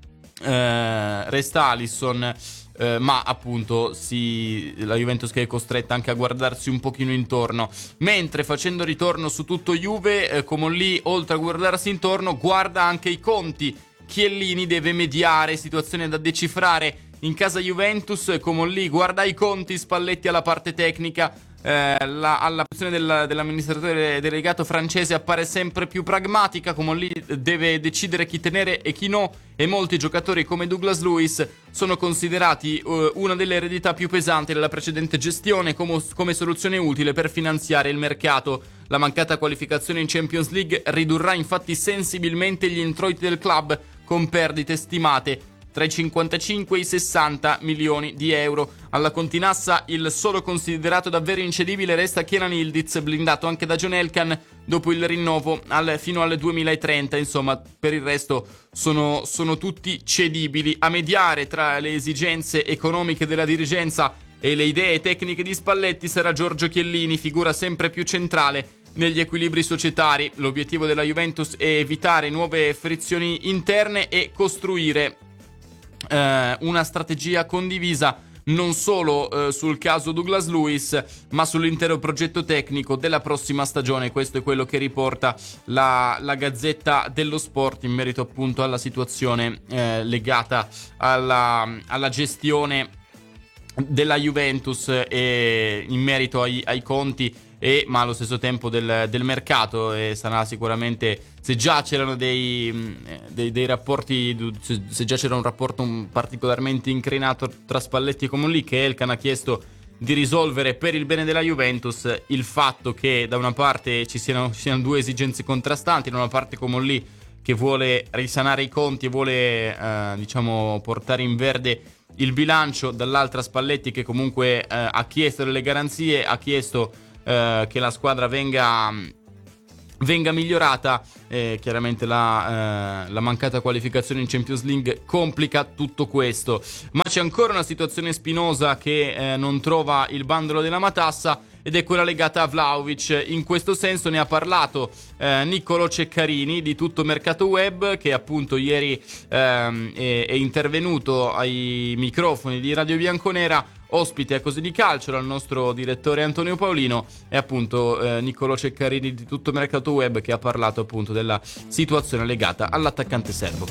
Uh, resta Alisson, uh, ma appunto si, la Juventus che è costretta anche a guardarsi un pochino intorno. Mentre, facendo ritorno su tutto Juve, uh, Comolli, oltre a guardarsi intorno, guarda anche i conti. Chiellini deve mediare, situazione da decifrare in casa Juventus. Comolli guarda i conti, Spalletti alla parte tecnica. Eh, la, alla posizione del, dell'amministratore delegato francese appare sempre più pragmatica. Comolli deve decidere chi tenere e chi no, e molti giocatori come Douglas Luiz sono considerati uh, una delle eredità più pesanti della precedente gestione, come, come soluzione utile per finanziare il mercato. La mancata qualificazione in Champions League ridurrà infatti sensibilmente gli introiti del club, con perdite stimate tra i cinquantacinque e i sessanta milioni di euro. Alla Continassa il solo considerato davvero incedibile resta Kenan Yildiz, blindato anche da John Elkann dopo il rinnovo al, fino al duemilatrenta. Insomma, per il resto sono, sono tutti cedibili. A mediare tra le esigenze economiche della dirigenza e le idee tecniche di Spalletti sarà Giorgio Chiellini, figura sempre più centrale negli equilibri societari. L'obiettivo della Juventus è evitare nuove frizioni interne e costruire eh, una strategia condivisa non solo eh, sul caso Douglas Luiz, ma sull'intero progetto tecnico della prossima stagione. Questo è quello che riporta la, la Gazzetta dello Sport in merito appunto alla situazione eh, legata alla, alla gestione della Juventus e in merito ai, ai conti e ma allo stesso tempo del, del mercato, e sarà sicuramente, se già c'erano dei, dei, dei rapporti, se, se già c'era un rapporto particolarmente incrinato tra Spalletti e Comolli, che Elkann ha chiesto di risolvere per il bene della Juventus, il fatto che da una parte ci siano, ci siano due esigenze contrastanti, da una parte Comolli che vuole risanare i conti e vuole eh, diciamo portare in verde il bilancio, dall'altra Spalletti che comunque eh, ha chiesto delle garanzie, ha chiesto eh, che la squadra venga venga migliorata. Eh, chiaramente la, eh, la mancata qualificazione in Champions League complica tutto questo, ma c'è ancora una situazione spinosa che eh, non trova il bandolo della matassa, ed è quella legata a Vlahovic. In questo senso ne ha parlato eh, Niccolò Ceccarini di Tutto Mercato Web, che appunto ieri ehm, è, è intervenuto ai microfoni di Radio Bianconera, ospite a Così di Calcio dal nostro direttore Antonio Paolino, e appunto eh, Niccolò Ceccarini di Tutto Mercato Web, che ha parlato appunto della situazione legata all'attaccante serbo.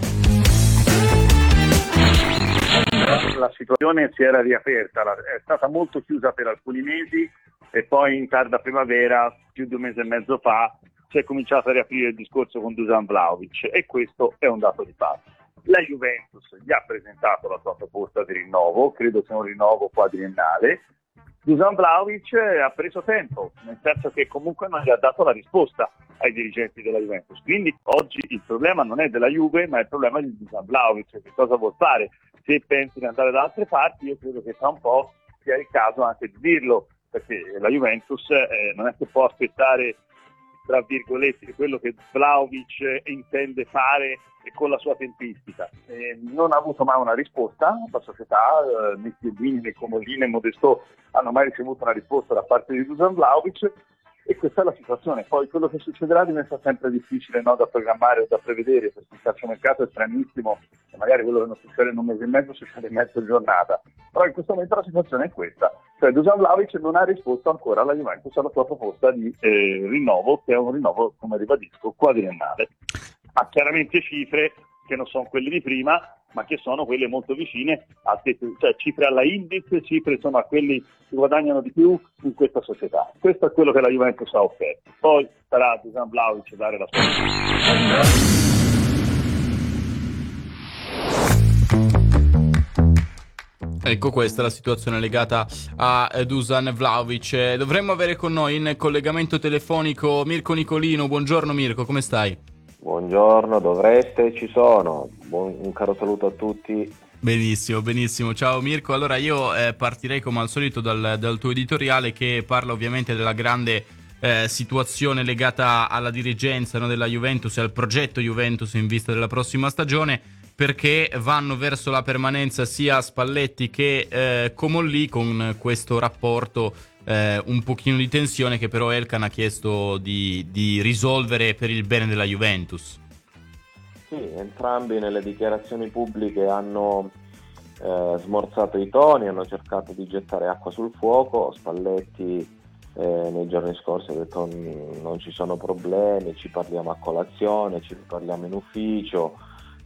La situazione si era riaperta, è stata molto chiusa per alcuni mesi e poi in tarda primavera, più di un mese e mezzo fa, si è cominciato a riaprire il discorso con Dusan Vlahovic, e questo è un dato di fatto. La Juventus gli ha presentato la sua proposta di rinnovo, credo sia un rinnovo quadriennale. Dusan Vlahovic ha preso tempo, nel senso che comunque non gli ha dato la risposta ai dirigenti della Juventus. Quindi oggi il problema non è della Juve, ma è il problema di Dusan Vlahovic, che cosa vuol fare. Se pensi di andare da altre parti, io credo che tra un po' sia il caso anche di dirlo, perché la Juventus eh, non è che può aspettare, tra virgolette, quello che Vlahovic intende fare e con la sua tempistica. Eh, non ha avuto mai una risposta, la società, eh, né Chiellini né Comolli né Modestò hanno mai ricevuto una risposta da parte di Dusan Vlahovic, e questa è la situazione. Poi quello che succederà diventa sempre difficile, no, da programmare o da prevedere, perché il calciomercato è stranissimo e magari quello che non succede in un mese e mezzo succede in mezza giornata. Però in questo momento la situazione è questa, cioè Dusan Vlahovic non ha risposto ancora alla Juventus alla sua proposta di eh, rinnovo, che è un rinnovo, come ribadisco, quadriennale. Ha chiaramente cifre che non sono quelle di prima, ma che sono quelle molto vicine a tetto, cioè cifre alla Indiz, cifre insomma a quelli che guadagnano di più in questa società. Questo è quello che la Juventus ha offerto. Poi sarà Dusan Vlahovic a dare la sua. Ecco, questa è la situazione legata a Dusan Vlahovic. Dovremmo avere con noi in collegamento telefonico Mirko Nicolino. Buongiorno Mirko, come stai? Buongiorno, dovreste, ci sono. Buon, un caro saluto a tutti. Benissimo, benissimo. Ciao Mirko. Allora io eh, partirei come al solito dal, dal tuo editoriale, che parla ovviamente della grande eh, situazione legata alla dirigenza, no, della Juventus e al progetto Juventus in vista della prossima stagione, perché vanno verso la permanenza sia Spalletti che eh, Comolli, con questo rapporto eh, un pochino di tensione che però Elkann ha chiesto di, di risolvere per il bene della Juventus. Sì, entrambi nelle dichiarazioni pubbliche hanno eh, smorzato i toni, hanno cercato di gettare acqua sul fuoco. Spalletti eh, nei giorni scorsi ha detto non ci sono problemi, ci parliamo a colazione, ci parliamo in ufficio.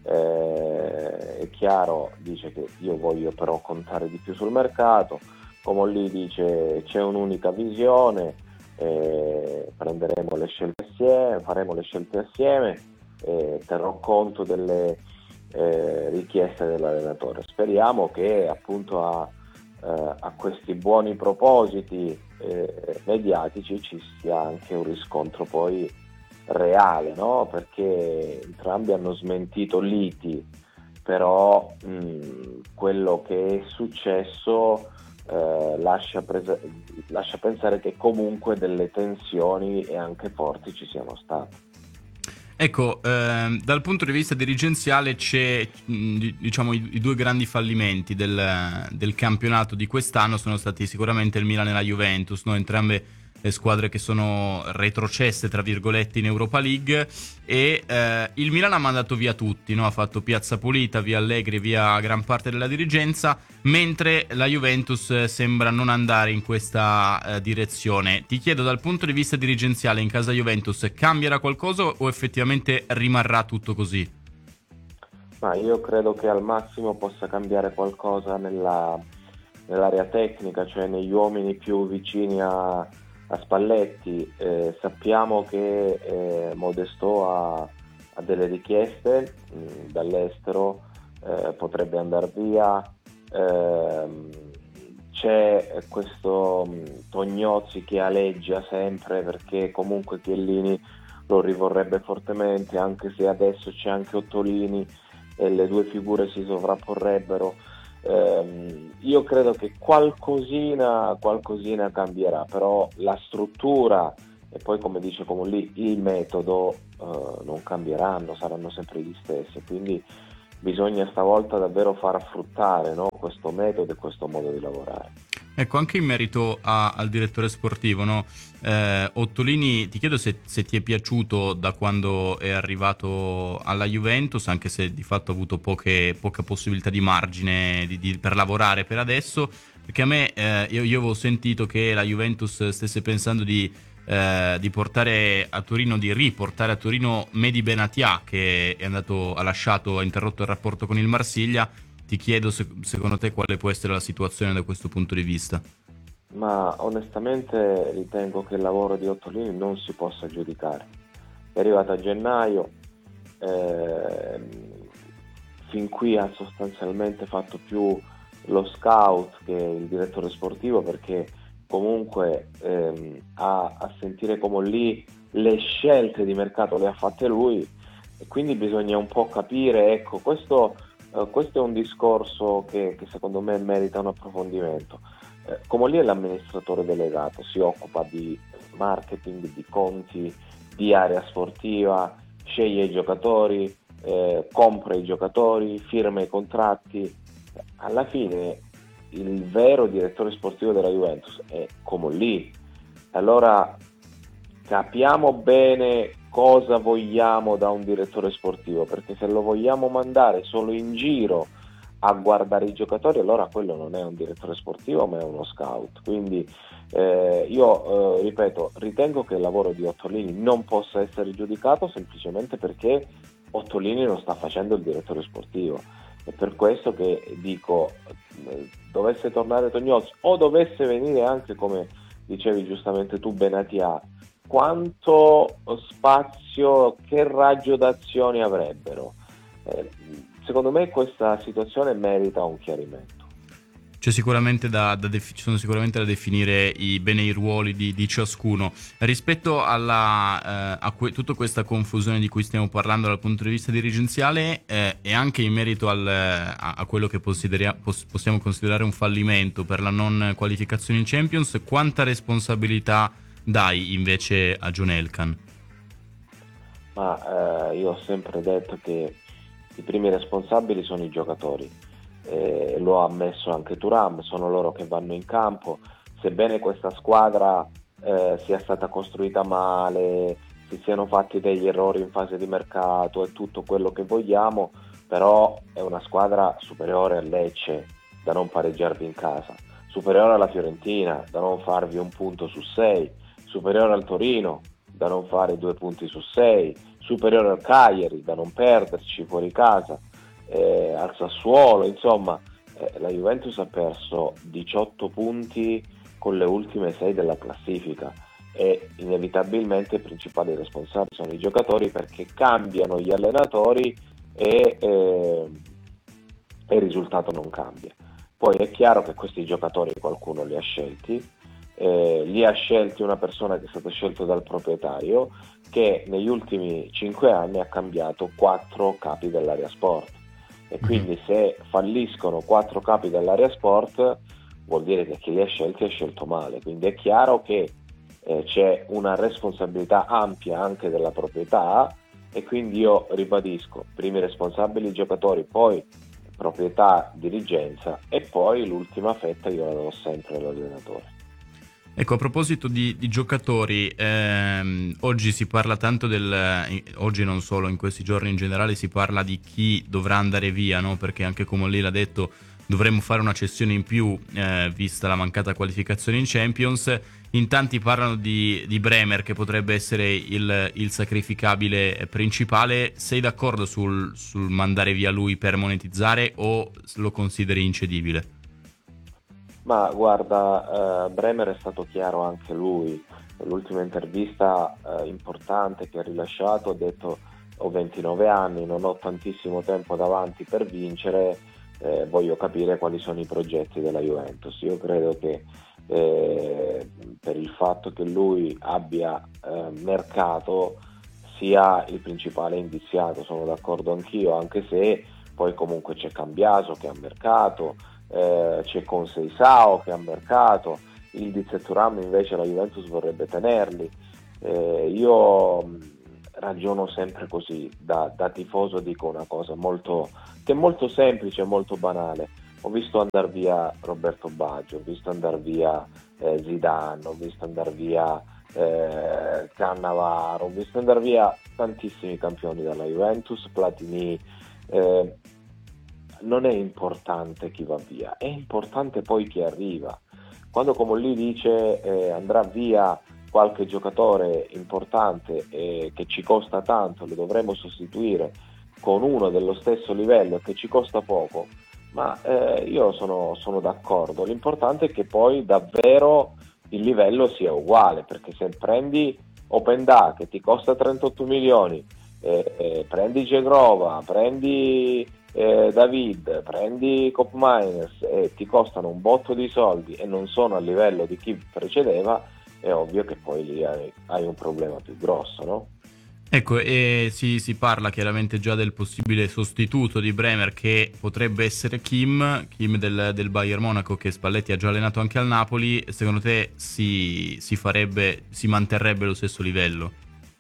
Eh, è chiaro, dice che io voglio però contare di più sul mercato. Comolli dice c'è un'unica visione, eh, prenderemo le scelte assieme, faremo le scelte assieme, eh, terrò conto delle eh, richieste dell'allenatore. Speriamo che appunto a, eh, a questi buoni propositi eh, mediatici ci sia anche un riscontro poi reale, no? Perché entrambi hanno smentito liti, però mh, quello che è successo eh, lascia, prese- lascia pensare che comunque delle tensioni e anche forti ci siano state. Ecco, ehm, dal punto di vista dirigenziale c'è, mh, diciamo, i, i due grandi fallimenti del, del campionato di quest'anno sono stati sicuramente il Milan e la Juventus, no? Entrambe le squadre che sono retrocesse tra virgolette in Europa League, e eh, il Milan ha mandato via tutti, no? Ha fatto piazza pulita, via Allegri, via gran parte della dirigenza, mentre la Juventus eh, sembra non andare in questa eh, direzione. Ti chiedo, dal punto di vista dirigenziale in casa Juventus cambierà qualcosa o effettivamente rimarrà tutto così? Ma io credo che al massimo possa cambiare qualcosa nella, nell'area tecnica, cioè negli uomini più vicini a a Spalletti. Eh, sappiamo che eh, Modesto ha, ha delle richieste mh, dall'estero, eh, potrebbe andare via. Eh, c'è questo mh, Tognozzi che aleggia sempre, perché comunque Chiellini lo rivorrebbe fortemente, anche se adesso c'è anche Ottolini e le due figure si sovrapporrebbero. Eh, io credo che qualcosina, qualcosina cambierà, però la struttura e poi, come dice Comolli, il metodo eh, non cambieranno, saranno sempre gli stessi, quindi bisogna stavolta davvero far fruttare, no, questo metodo e questo modo di lavorare. Ecco, anche in merito a, al direttore sportivo, no? eh, Ottolini, ti chiedo se, se ti è piaciuto da quando è arrivato alla Juventus, anche se di fatto ha avuto poche, poca possibilità di margine di, di, per lavorare per adesso, perché a me, eh, io, io avevo sentito che la Juventus stesse pensando di, eh, di portare a Torino, di riportare a Torino Mehdi Benatia, che è andato, ha lasciato, ha interrotto il rapporto con il Marsiglia. Ti chiedo se, secondo te quale può essere la situazione da questo punto di vista? Ma onestamente ritengo che il lavoro di Ottolini non si possa giudicare. È arrivato a gennaio, eh, fin qui ha sostanzialmente fatto più lo scout che il direttore sportivo, perché comunque ehm, a, a sentire come lì le scelte di mercato le ha fatte lui, e quindi bisogna un po' capire, ecco, questo... Uh, questo è un discorso che, che secondo me merita un approfondimento. Uh, Comolli è l'amministratore delegato, si occupa di marketing, di conti, di area sportiva, sceglie i giocatori, eh, compra i giocatori, firma i contratti. Alla fine il vero direttore sportivo della Juventus è Comolli. Allora capiamo bene cosa vogliamo da un direttore sportivo, perché se lo vogliamo mandare solo in giro a guardare i giocatori, allora quello non è un direttore sportivo ma è uno scout. Quindi eh, io eh, ripeto, ritengo che il lavoro di Ottolini non possa essere giudicato semplicemente perché Ottolini non sta facendo il direttore sportivo. È per questo che dico, eh, dovesse tornare Tognozzi o dovesse venire anche, come dicevi giustamente tu, Benatia, quanto spazio, che raggio d'azione avrebbero? Eh, secondo me questa situazione merita un chiarimento. C'è sicuramente da, da defi- ci sono sicuramente da definire i, bene i ruoli di, di ciascuno. Rispetto alla, eh, a que- tutta questa confusione di cui stiamo parlando dal punto di vista dirigenziale eh, e anche in merito al, a, a quello che consideria- pos- possiamo considerare un fallimento per la non qualificazione in Champions, quanta responsabilità dai invece a John Elkann? Ma eh, io ho sempre detto che i primi responsabili sono i giocatori, eh, lo ha ammesso anche Thuram, sono loro che vanno in campo. Sebbene questa squadra eh, sia stata costruita male, si siano fatti degli errori in fase di mercato e tutto quello che vogliamo, però è una squadra superiore al Lecce, da non pareggiarvi in casa, superiore alla Fiorentina, da non farvi un punto su sei, superiore al Torino, da non fare due punti su sei, superiore al Cagliari, da non perderci fuori casa, eh, al Sassuolo, insomma, eh, la Juventus ha perso diciotto punti con le ultime sei della classifica e inevitabilmente i principali responsabili sono i giocatori, perché cambiano gli allenatori e, eh, e il risultato non cambia. Poi è chiaro che questi giocatori qualcuno li ha scelti, Eh, li ha scelti una persona che è stata scelta dal proprietario, che negli ultimi cinque anni ha cambiato quattro capi dell'area sport, e quindi se falliscono quattro capi dell'area sport vuol dire che chi li ha scelti ha scelto male. Quindi è chiaro che eh, c'è una responsabilità ampia anche della proprietà, e quindi io ribadisco, primi responsabili i giocatori, poi proprietà, dirigenza, e poi l'ultima fetta io la do sempre all'allenatore. Ecco, a proposito di, di giocatori, ehm, oggi si parla tanto del, eh, oggi non solo, in questi giorni in generale si parla di chi dovrà andare via, no? Perché anche come lei l'ha detto, dovremmo fare una cessione in più, eh, vista la mancata qualificazione in Champions. In tanti parlano di, di Bremer, che potrebbe essere il, il sacrificabile principale. Sei d'accordo sul, sul mandare via lui per monetizzare, o lo consideri incedibile? Ma guarda, eh, Bremer è stato chiaro anche lui. Nell'ultima intervista eh, importante che ha rilasciato ha detto: ho ventinove anni, non ho tantissimo tempo davanti per vincere, eh, voglio capire quali sono i progetti della Juventus. Io credo che eh, per il fatto che lui abbia eh, mercato sia il principale indiziato, sono d'accordo anch'io, anche se poi comunque c'è Cambiaso che ha mercato, eh, c'è Conceição che ha mercato, Ildiz e Thuram invece la Juventus vorrebbe tenerli. Eh, io ragiono sempre così, da, da tifoso dico una cosa molto, che è molto semplice, molto banale. Ho visto andare via Roberto Baggio, ho visto andare via eh, Zidane, ho visto andare via eh, Cannavaro, ho visto andare via tantissimi campioni dalla Juventus, Platini. Eh, non è importante chi va via, è importante poi chi arriva. Quando Comolli dice eh, andrà via qualche giocatore importante eh, che ci costa tanto, lo dovremo sostituire con uno dello stesso livello e che ci costa poco, ma eh, io sono, sono d'accordo. L'importante è che poi davvero il livello sia uguale, perché se prendi Openda che ti costa trentotto milioni, eh, eh, prendi Gegrova, prendi eh, David, prendi Koopmeiners e ti costano un botto di soldi e non sono a livello di chi precedeva, è ovvio che poi lì hai, hai un problema più grosso, no? Ecco, e si, si parla chiaramente già del possibile sostituto di Bremer, che potrebbe essere Kim, Kim del, del Bayern Monaco, che Spalletti ha già allenato anche al Napoli. Secondo te si, si farebbe, si manterrebbe lo stesso livello?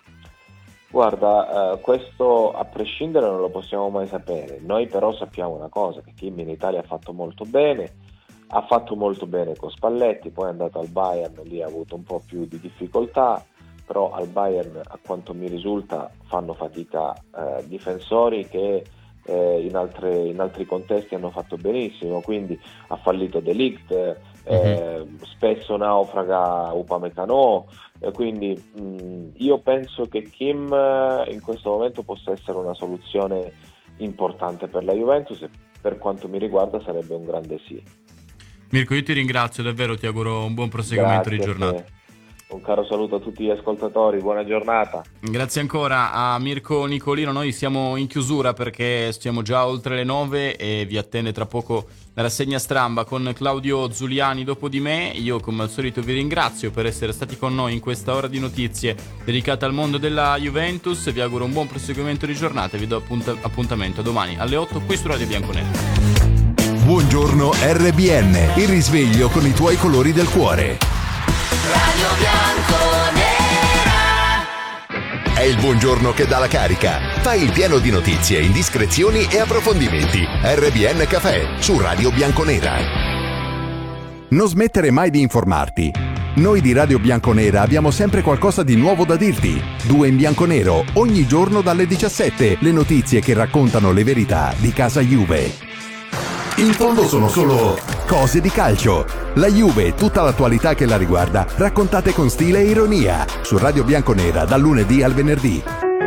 Guarda, eh, questo a prescindere non lo possiamo mai sapere. Noi però sappiamo una cosa, che Kim in Italia ha fatto molto bene, ha fatto molto bene con Spalletti, poi è andato al Bayern, lì ha avuto un po' più di difficoltà, però al Bayern, a quanto mi risulta, fanno fatica eh, difensori che eh, in, altre, in altri contesti hanno fatto benissimo, quindi ha fallito De Ligt, eh, mm-hmm. spesso naufraga Upamecano, eh, quindi mh, io penso che Kim eh, in questo momento possa essere una soluzione importante per la Juventus e per quanto mi riguarda sarebbe un grande sì. Mirko, io ti ringrazio davvero, ti auguro un buon proseguimento di giornata. Un caro saluto a tutti gli ascoltatori, buona giornata. Grazie ancora a Mirko Nicolino. Noi siamo in chiusura perché stiamo già oltre le nove e vi attende tra poco la rassegna stramba con Claudio Zuliani dopo di me. Io come al solito vi ringrazio per essere stati con noi in questa ora di notizie dedicata al mondo della Juventus. Vi auguro un buon proseguimento di giornata e vi do appunt- appuntamento domani alle otto qui su Radio Bianconera. Buongiorno R B N, il risveglio con i tuoi colori del cuore. Radio Bianconera. È il buongiorno che dà la carica. Fai il pieno di notizie, indiscrezioni e approfondimenti. R B N Café su Radio Bianconera. Non smettere mai di informarti. Noi di Radio Bianconera abbiamo sempre qualcosa di nuovo da dirti. Due in bianco nero, ogni giorno dalle diciassette, le notizie che raccontano le verità di casa Juve. In fondo sono solo cose di calcio. La Juve e tutta l'attualità che la riguarda, raccontate con stile e ironia, su Radio Bianconera dal lunedì al venerdì.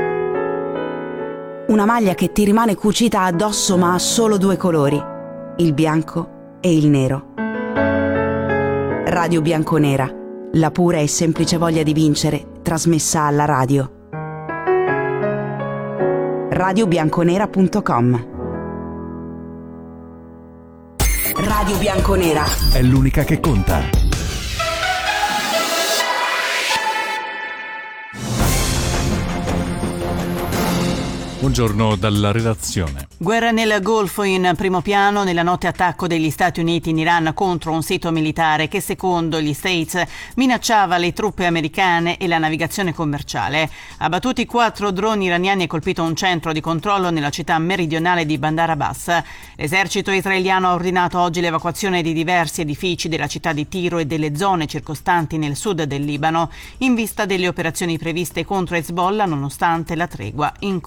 Una maglia che ti rimane cucita addosso ma ha solo due colori, il bianco e il nero. Radio Bianconera, la pura e semplice voglia di vincere, trasmessa alla radio. radio bianconera punto com. Radio Bianconera è l'unica che conta. Buongiorno dalla redazione. Guerra nel Golfo in primo piano, nella notte attacco degli Stati Uniti in Iran contro un sito militare che secondo gli States minacciava le truppe americane e la navigazione commerciale. Abbattuti quattro droni iraniani e colpito un centro di controllo nella città meridionale di Bandar Abbas. L'esercito israeliano ha ordinato oggi l'evacuazione di diversi edifici della città di Tiro e delle zone circostanti nel sud del Libano in vista delle operazioni previste contro Hezbollah nonostante la tregua in corso.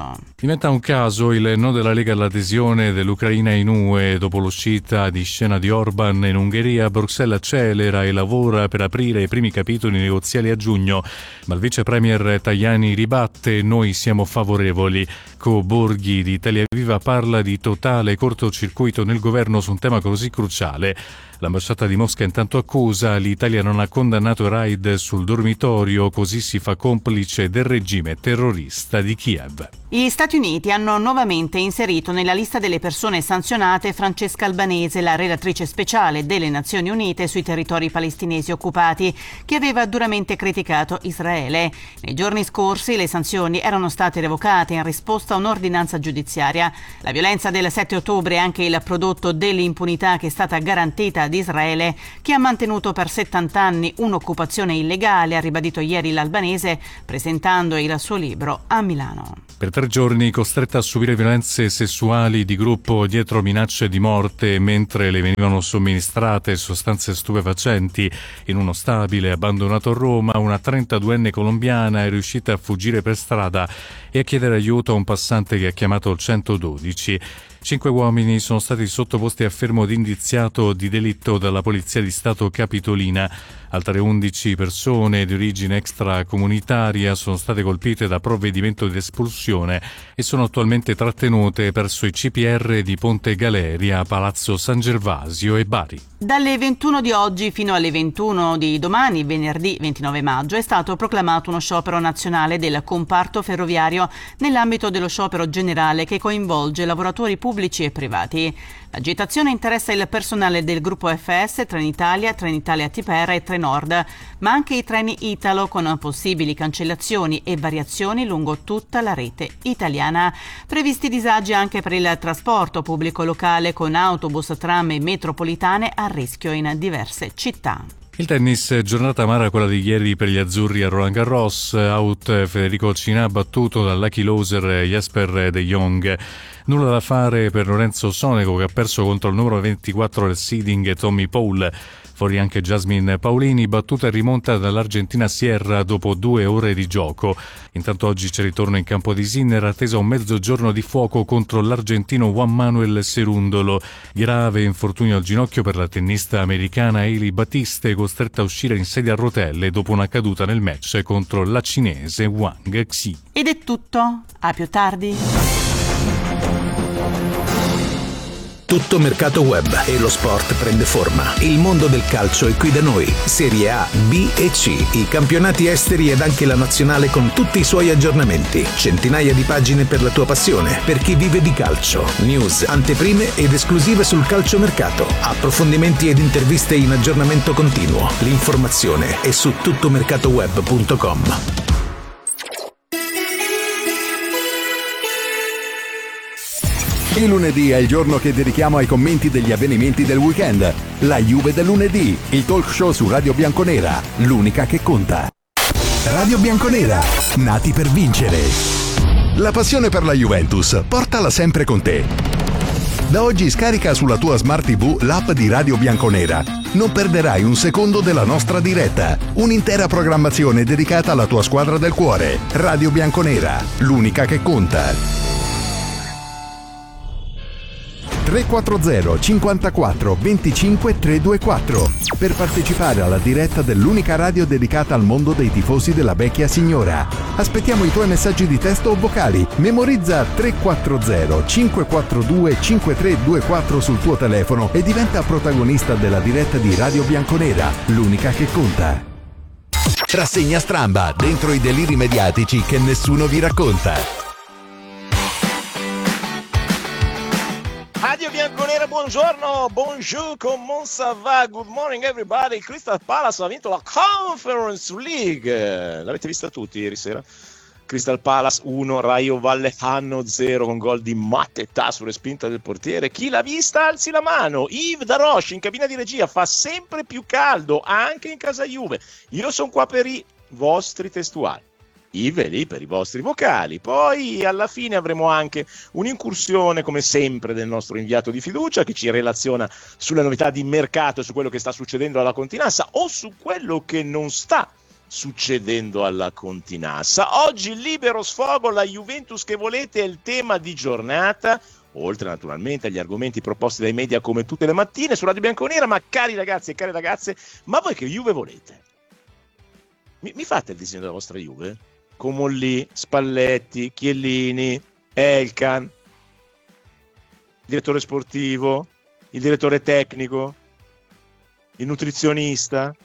Milano. Diventa un caso il no della Lega all'adesione dell'Ucraina in U E dopo l'uscita di scena di Orban in Ungheria. Bruxelles accelera e lavora per aprire i primi capitoli negoziali a giugno, ma il vice premier Tajani ribatte: noi siamo favorevoli. Co Borghi di Italia Viva parla di totale cortocircuito nel governo su un tema così cruciale. L'ambasciata di Mosca intanto accusa: l'Italia non ha condannato raid sul dormitorio, così si fa complice del regime terrorista di Kiev. Gli Stati Uniti hanno nuovamente inserito nella lista delle persone sanzionate Francesca Albanese, la relatrice speciale delle Nazioni Unite sui territori palestinesi occupati, che aveva duramente criticato Israele. Nei giorni scorsi le sanzioni erano state revocate in risposta a un'ordinanza giudiziaria. La violenza del sette ottobre è anche il prodotto dell'impunità che è stata garantita ad Israele, che ha mantenuto per settanta anni un'occupazione illegale, ha ribadito ieri l'Albanese presentando il suo libro a Milano. Per tre giorni costretta a subire violenze sessuali di gruppo dietro minacce di morte mentre le venivano somministrate sostanze stupefacenti in uno stabile abbandonato a Roma, una trentaduenne colombiana è riuscita a fuggire per strada e a chiedere aiuto a un passante che ha chiamato il centododici. Cinque uomini sono stati sottoposti a fermo d'indiziato di delitto dalla Polizia di Stato capitolina. Altre undici persone di origine extracomunitaria sono state colpite da provvedimento di espulsione e sono attualmente trattenute presso i C P R di Ponte Galeria, Palazzo San Gervasio e Bari. Dalle ventuno di oggi fino alle ventuno di domani, venerdì ventinove maggio, è stato proclamato uno sciopero nazionale del comparto ferroviario nell'ambito dello sciopero generale che coinvolge lavoratori pubblici e privati. L'agitazione interessa il personale del gruppo F S, Trenitalia, Trenitalia T P R e Trenord, ma anche i treni Italo con possibili cancellazioni e variazioni lungo tutta la rete italiana. Previsti disagi anche per il trasporto pubblico locale con autobus, tram e metropolitane a rischio in diverse città. Il tennis, giornata amara quella di ieri per gli azzurri a Roland Garros, out Federico Cinà battuto dal lucky loser Jesper de Jong. Nulla da fare per Lorenzo Sonego che ha perso contro il numero ventiquattro del seeding Tommy Paul. Fuori anche Jasmine Paolini, battuta e rimonta dall'Argentina Sierra dopo due ore di gioco. Intanto oggi c'è ritorno in campo di Sinner, attesa un mezzogiorno di fuoco contro l'argentino Juan Manuel Cerundolo. Grave infortunio al ginocchio per la tennista americana Hailey Battiste, costretta a uscire in sedia a rotelle dopo una caduta nel match contro la cinese Wang Xi. Ed è tutto, a più tardi. Tutto mercato web e lo sport prende forma. Il mondo del calcio è qui da noi. Serie A, B e C, i campionati esteri ed anche la nazionale con tutti i suoi aggiornamenti. Centinaia di pagine per la tua passione, per chi vive di calcio. News, anteprime ed esclusive sul calciomercato. Approfondimenti ed interviste in aggiornamento continuo. L'informazione è su tuttomercatoweb punto com. Il lunedì è il giorno che dedichiamo ai commenti degli avvenimenti del weekend. La Juve del lunedì, il talk show su Radio Bianconera, l'unica che conta. Radio Bianconera, nati per vincere. La passione per la Juventus, portala sempre con te. Da oggi scarica sulla tua Smart tivù l'app di Radio Bianconera. Non perderai un secondo della nostra diretta. Un'intera programmazione dedicata alla tua squadra del cuore. Radio Bianconera, l'unica che conta. tre quattro zero cinquantaquattro venticinque trecentoventiquattro per partecipare alla diretta dell'unica radio dedicata al mondo dei tifosi della vecchia signora. Aspettiamo i tuoi messaggi di testo o vocali. Memorizza tre quattro zero cinque quattro due cinque tre due quattro sul tuo telefono e diventa protagonista della diretta di Radio Bianconera, l'unica che conta. Rassegna stramba dentro i deliri mediatici che nessuno vi racconta. Radio Bianconera, buongiorno, bonjour, comment ça va, good morning everybody. Crystal Palace ha vinto la Conference League, l'avete vista tutti ieri sera? Crystal Palace uno, Rayo Vallecano zero con gol di Mateta su respinta del portiere. Chi l'ha vista alzi la mano. Yves Daroche in cabina di regia, fa sempre più caldo anche in casa Juve. Io sono qua per i vostri testuali. Yves è lì per i vostri vocali. Poi alla fine avremo anche un'incursione come sempre del nostro inviato di fiducia che ci relaziona sulle novità di mercato, su quello che sta succedendo alla Continassa o su quello che non sta succedendo alla Continassa. Oggi libero sfogo, la Juventus che volete è il tema di giornata, oltre naturalmente agli argomenti proposti dai media come tutte le mattine su Radio Bianconera. Ma cari ragazzi e cari ragazze, ma voi che Juve volete? Mi, mi fate il disegno della vostra Juve? Comolli, Spalletti, Chiellini, Elkan, direttore sportivo, il direttore tecnico, il nutrizionista.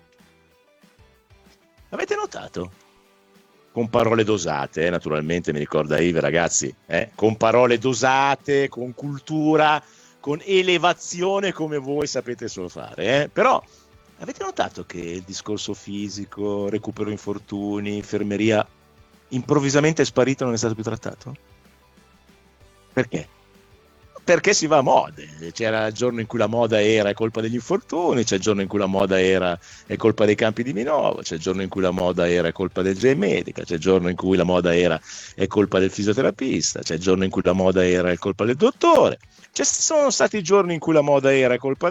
Avete notato? Con parole dosate, eh, naturalmente mi ricorda Ive, ragazzi, eh? Con parole dosate, con cultura, con elevazione come voi sapete solo fare, eh? Però avete notato che il discorso fisico, recupero infortuni, infermeria improvvisamente è sparito e non è stato più trattato? Perché? Perché si va a mode. C'era il giorno in cui la moda era è colpa degli infortuni, c'è il giorno in cui la moda era è colpa dei campi di Minova, c'è il giorno in cui la moda era è colpa del J Medica, c'è il giorno in cui la moda era è colpa del fisioterapista, c'è il giorno in cui la moda era è colpa del dottore, ci sono stati giorni in cui la moda era è colpa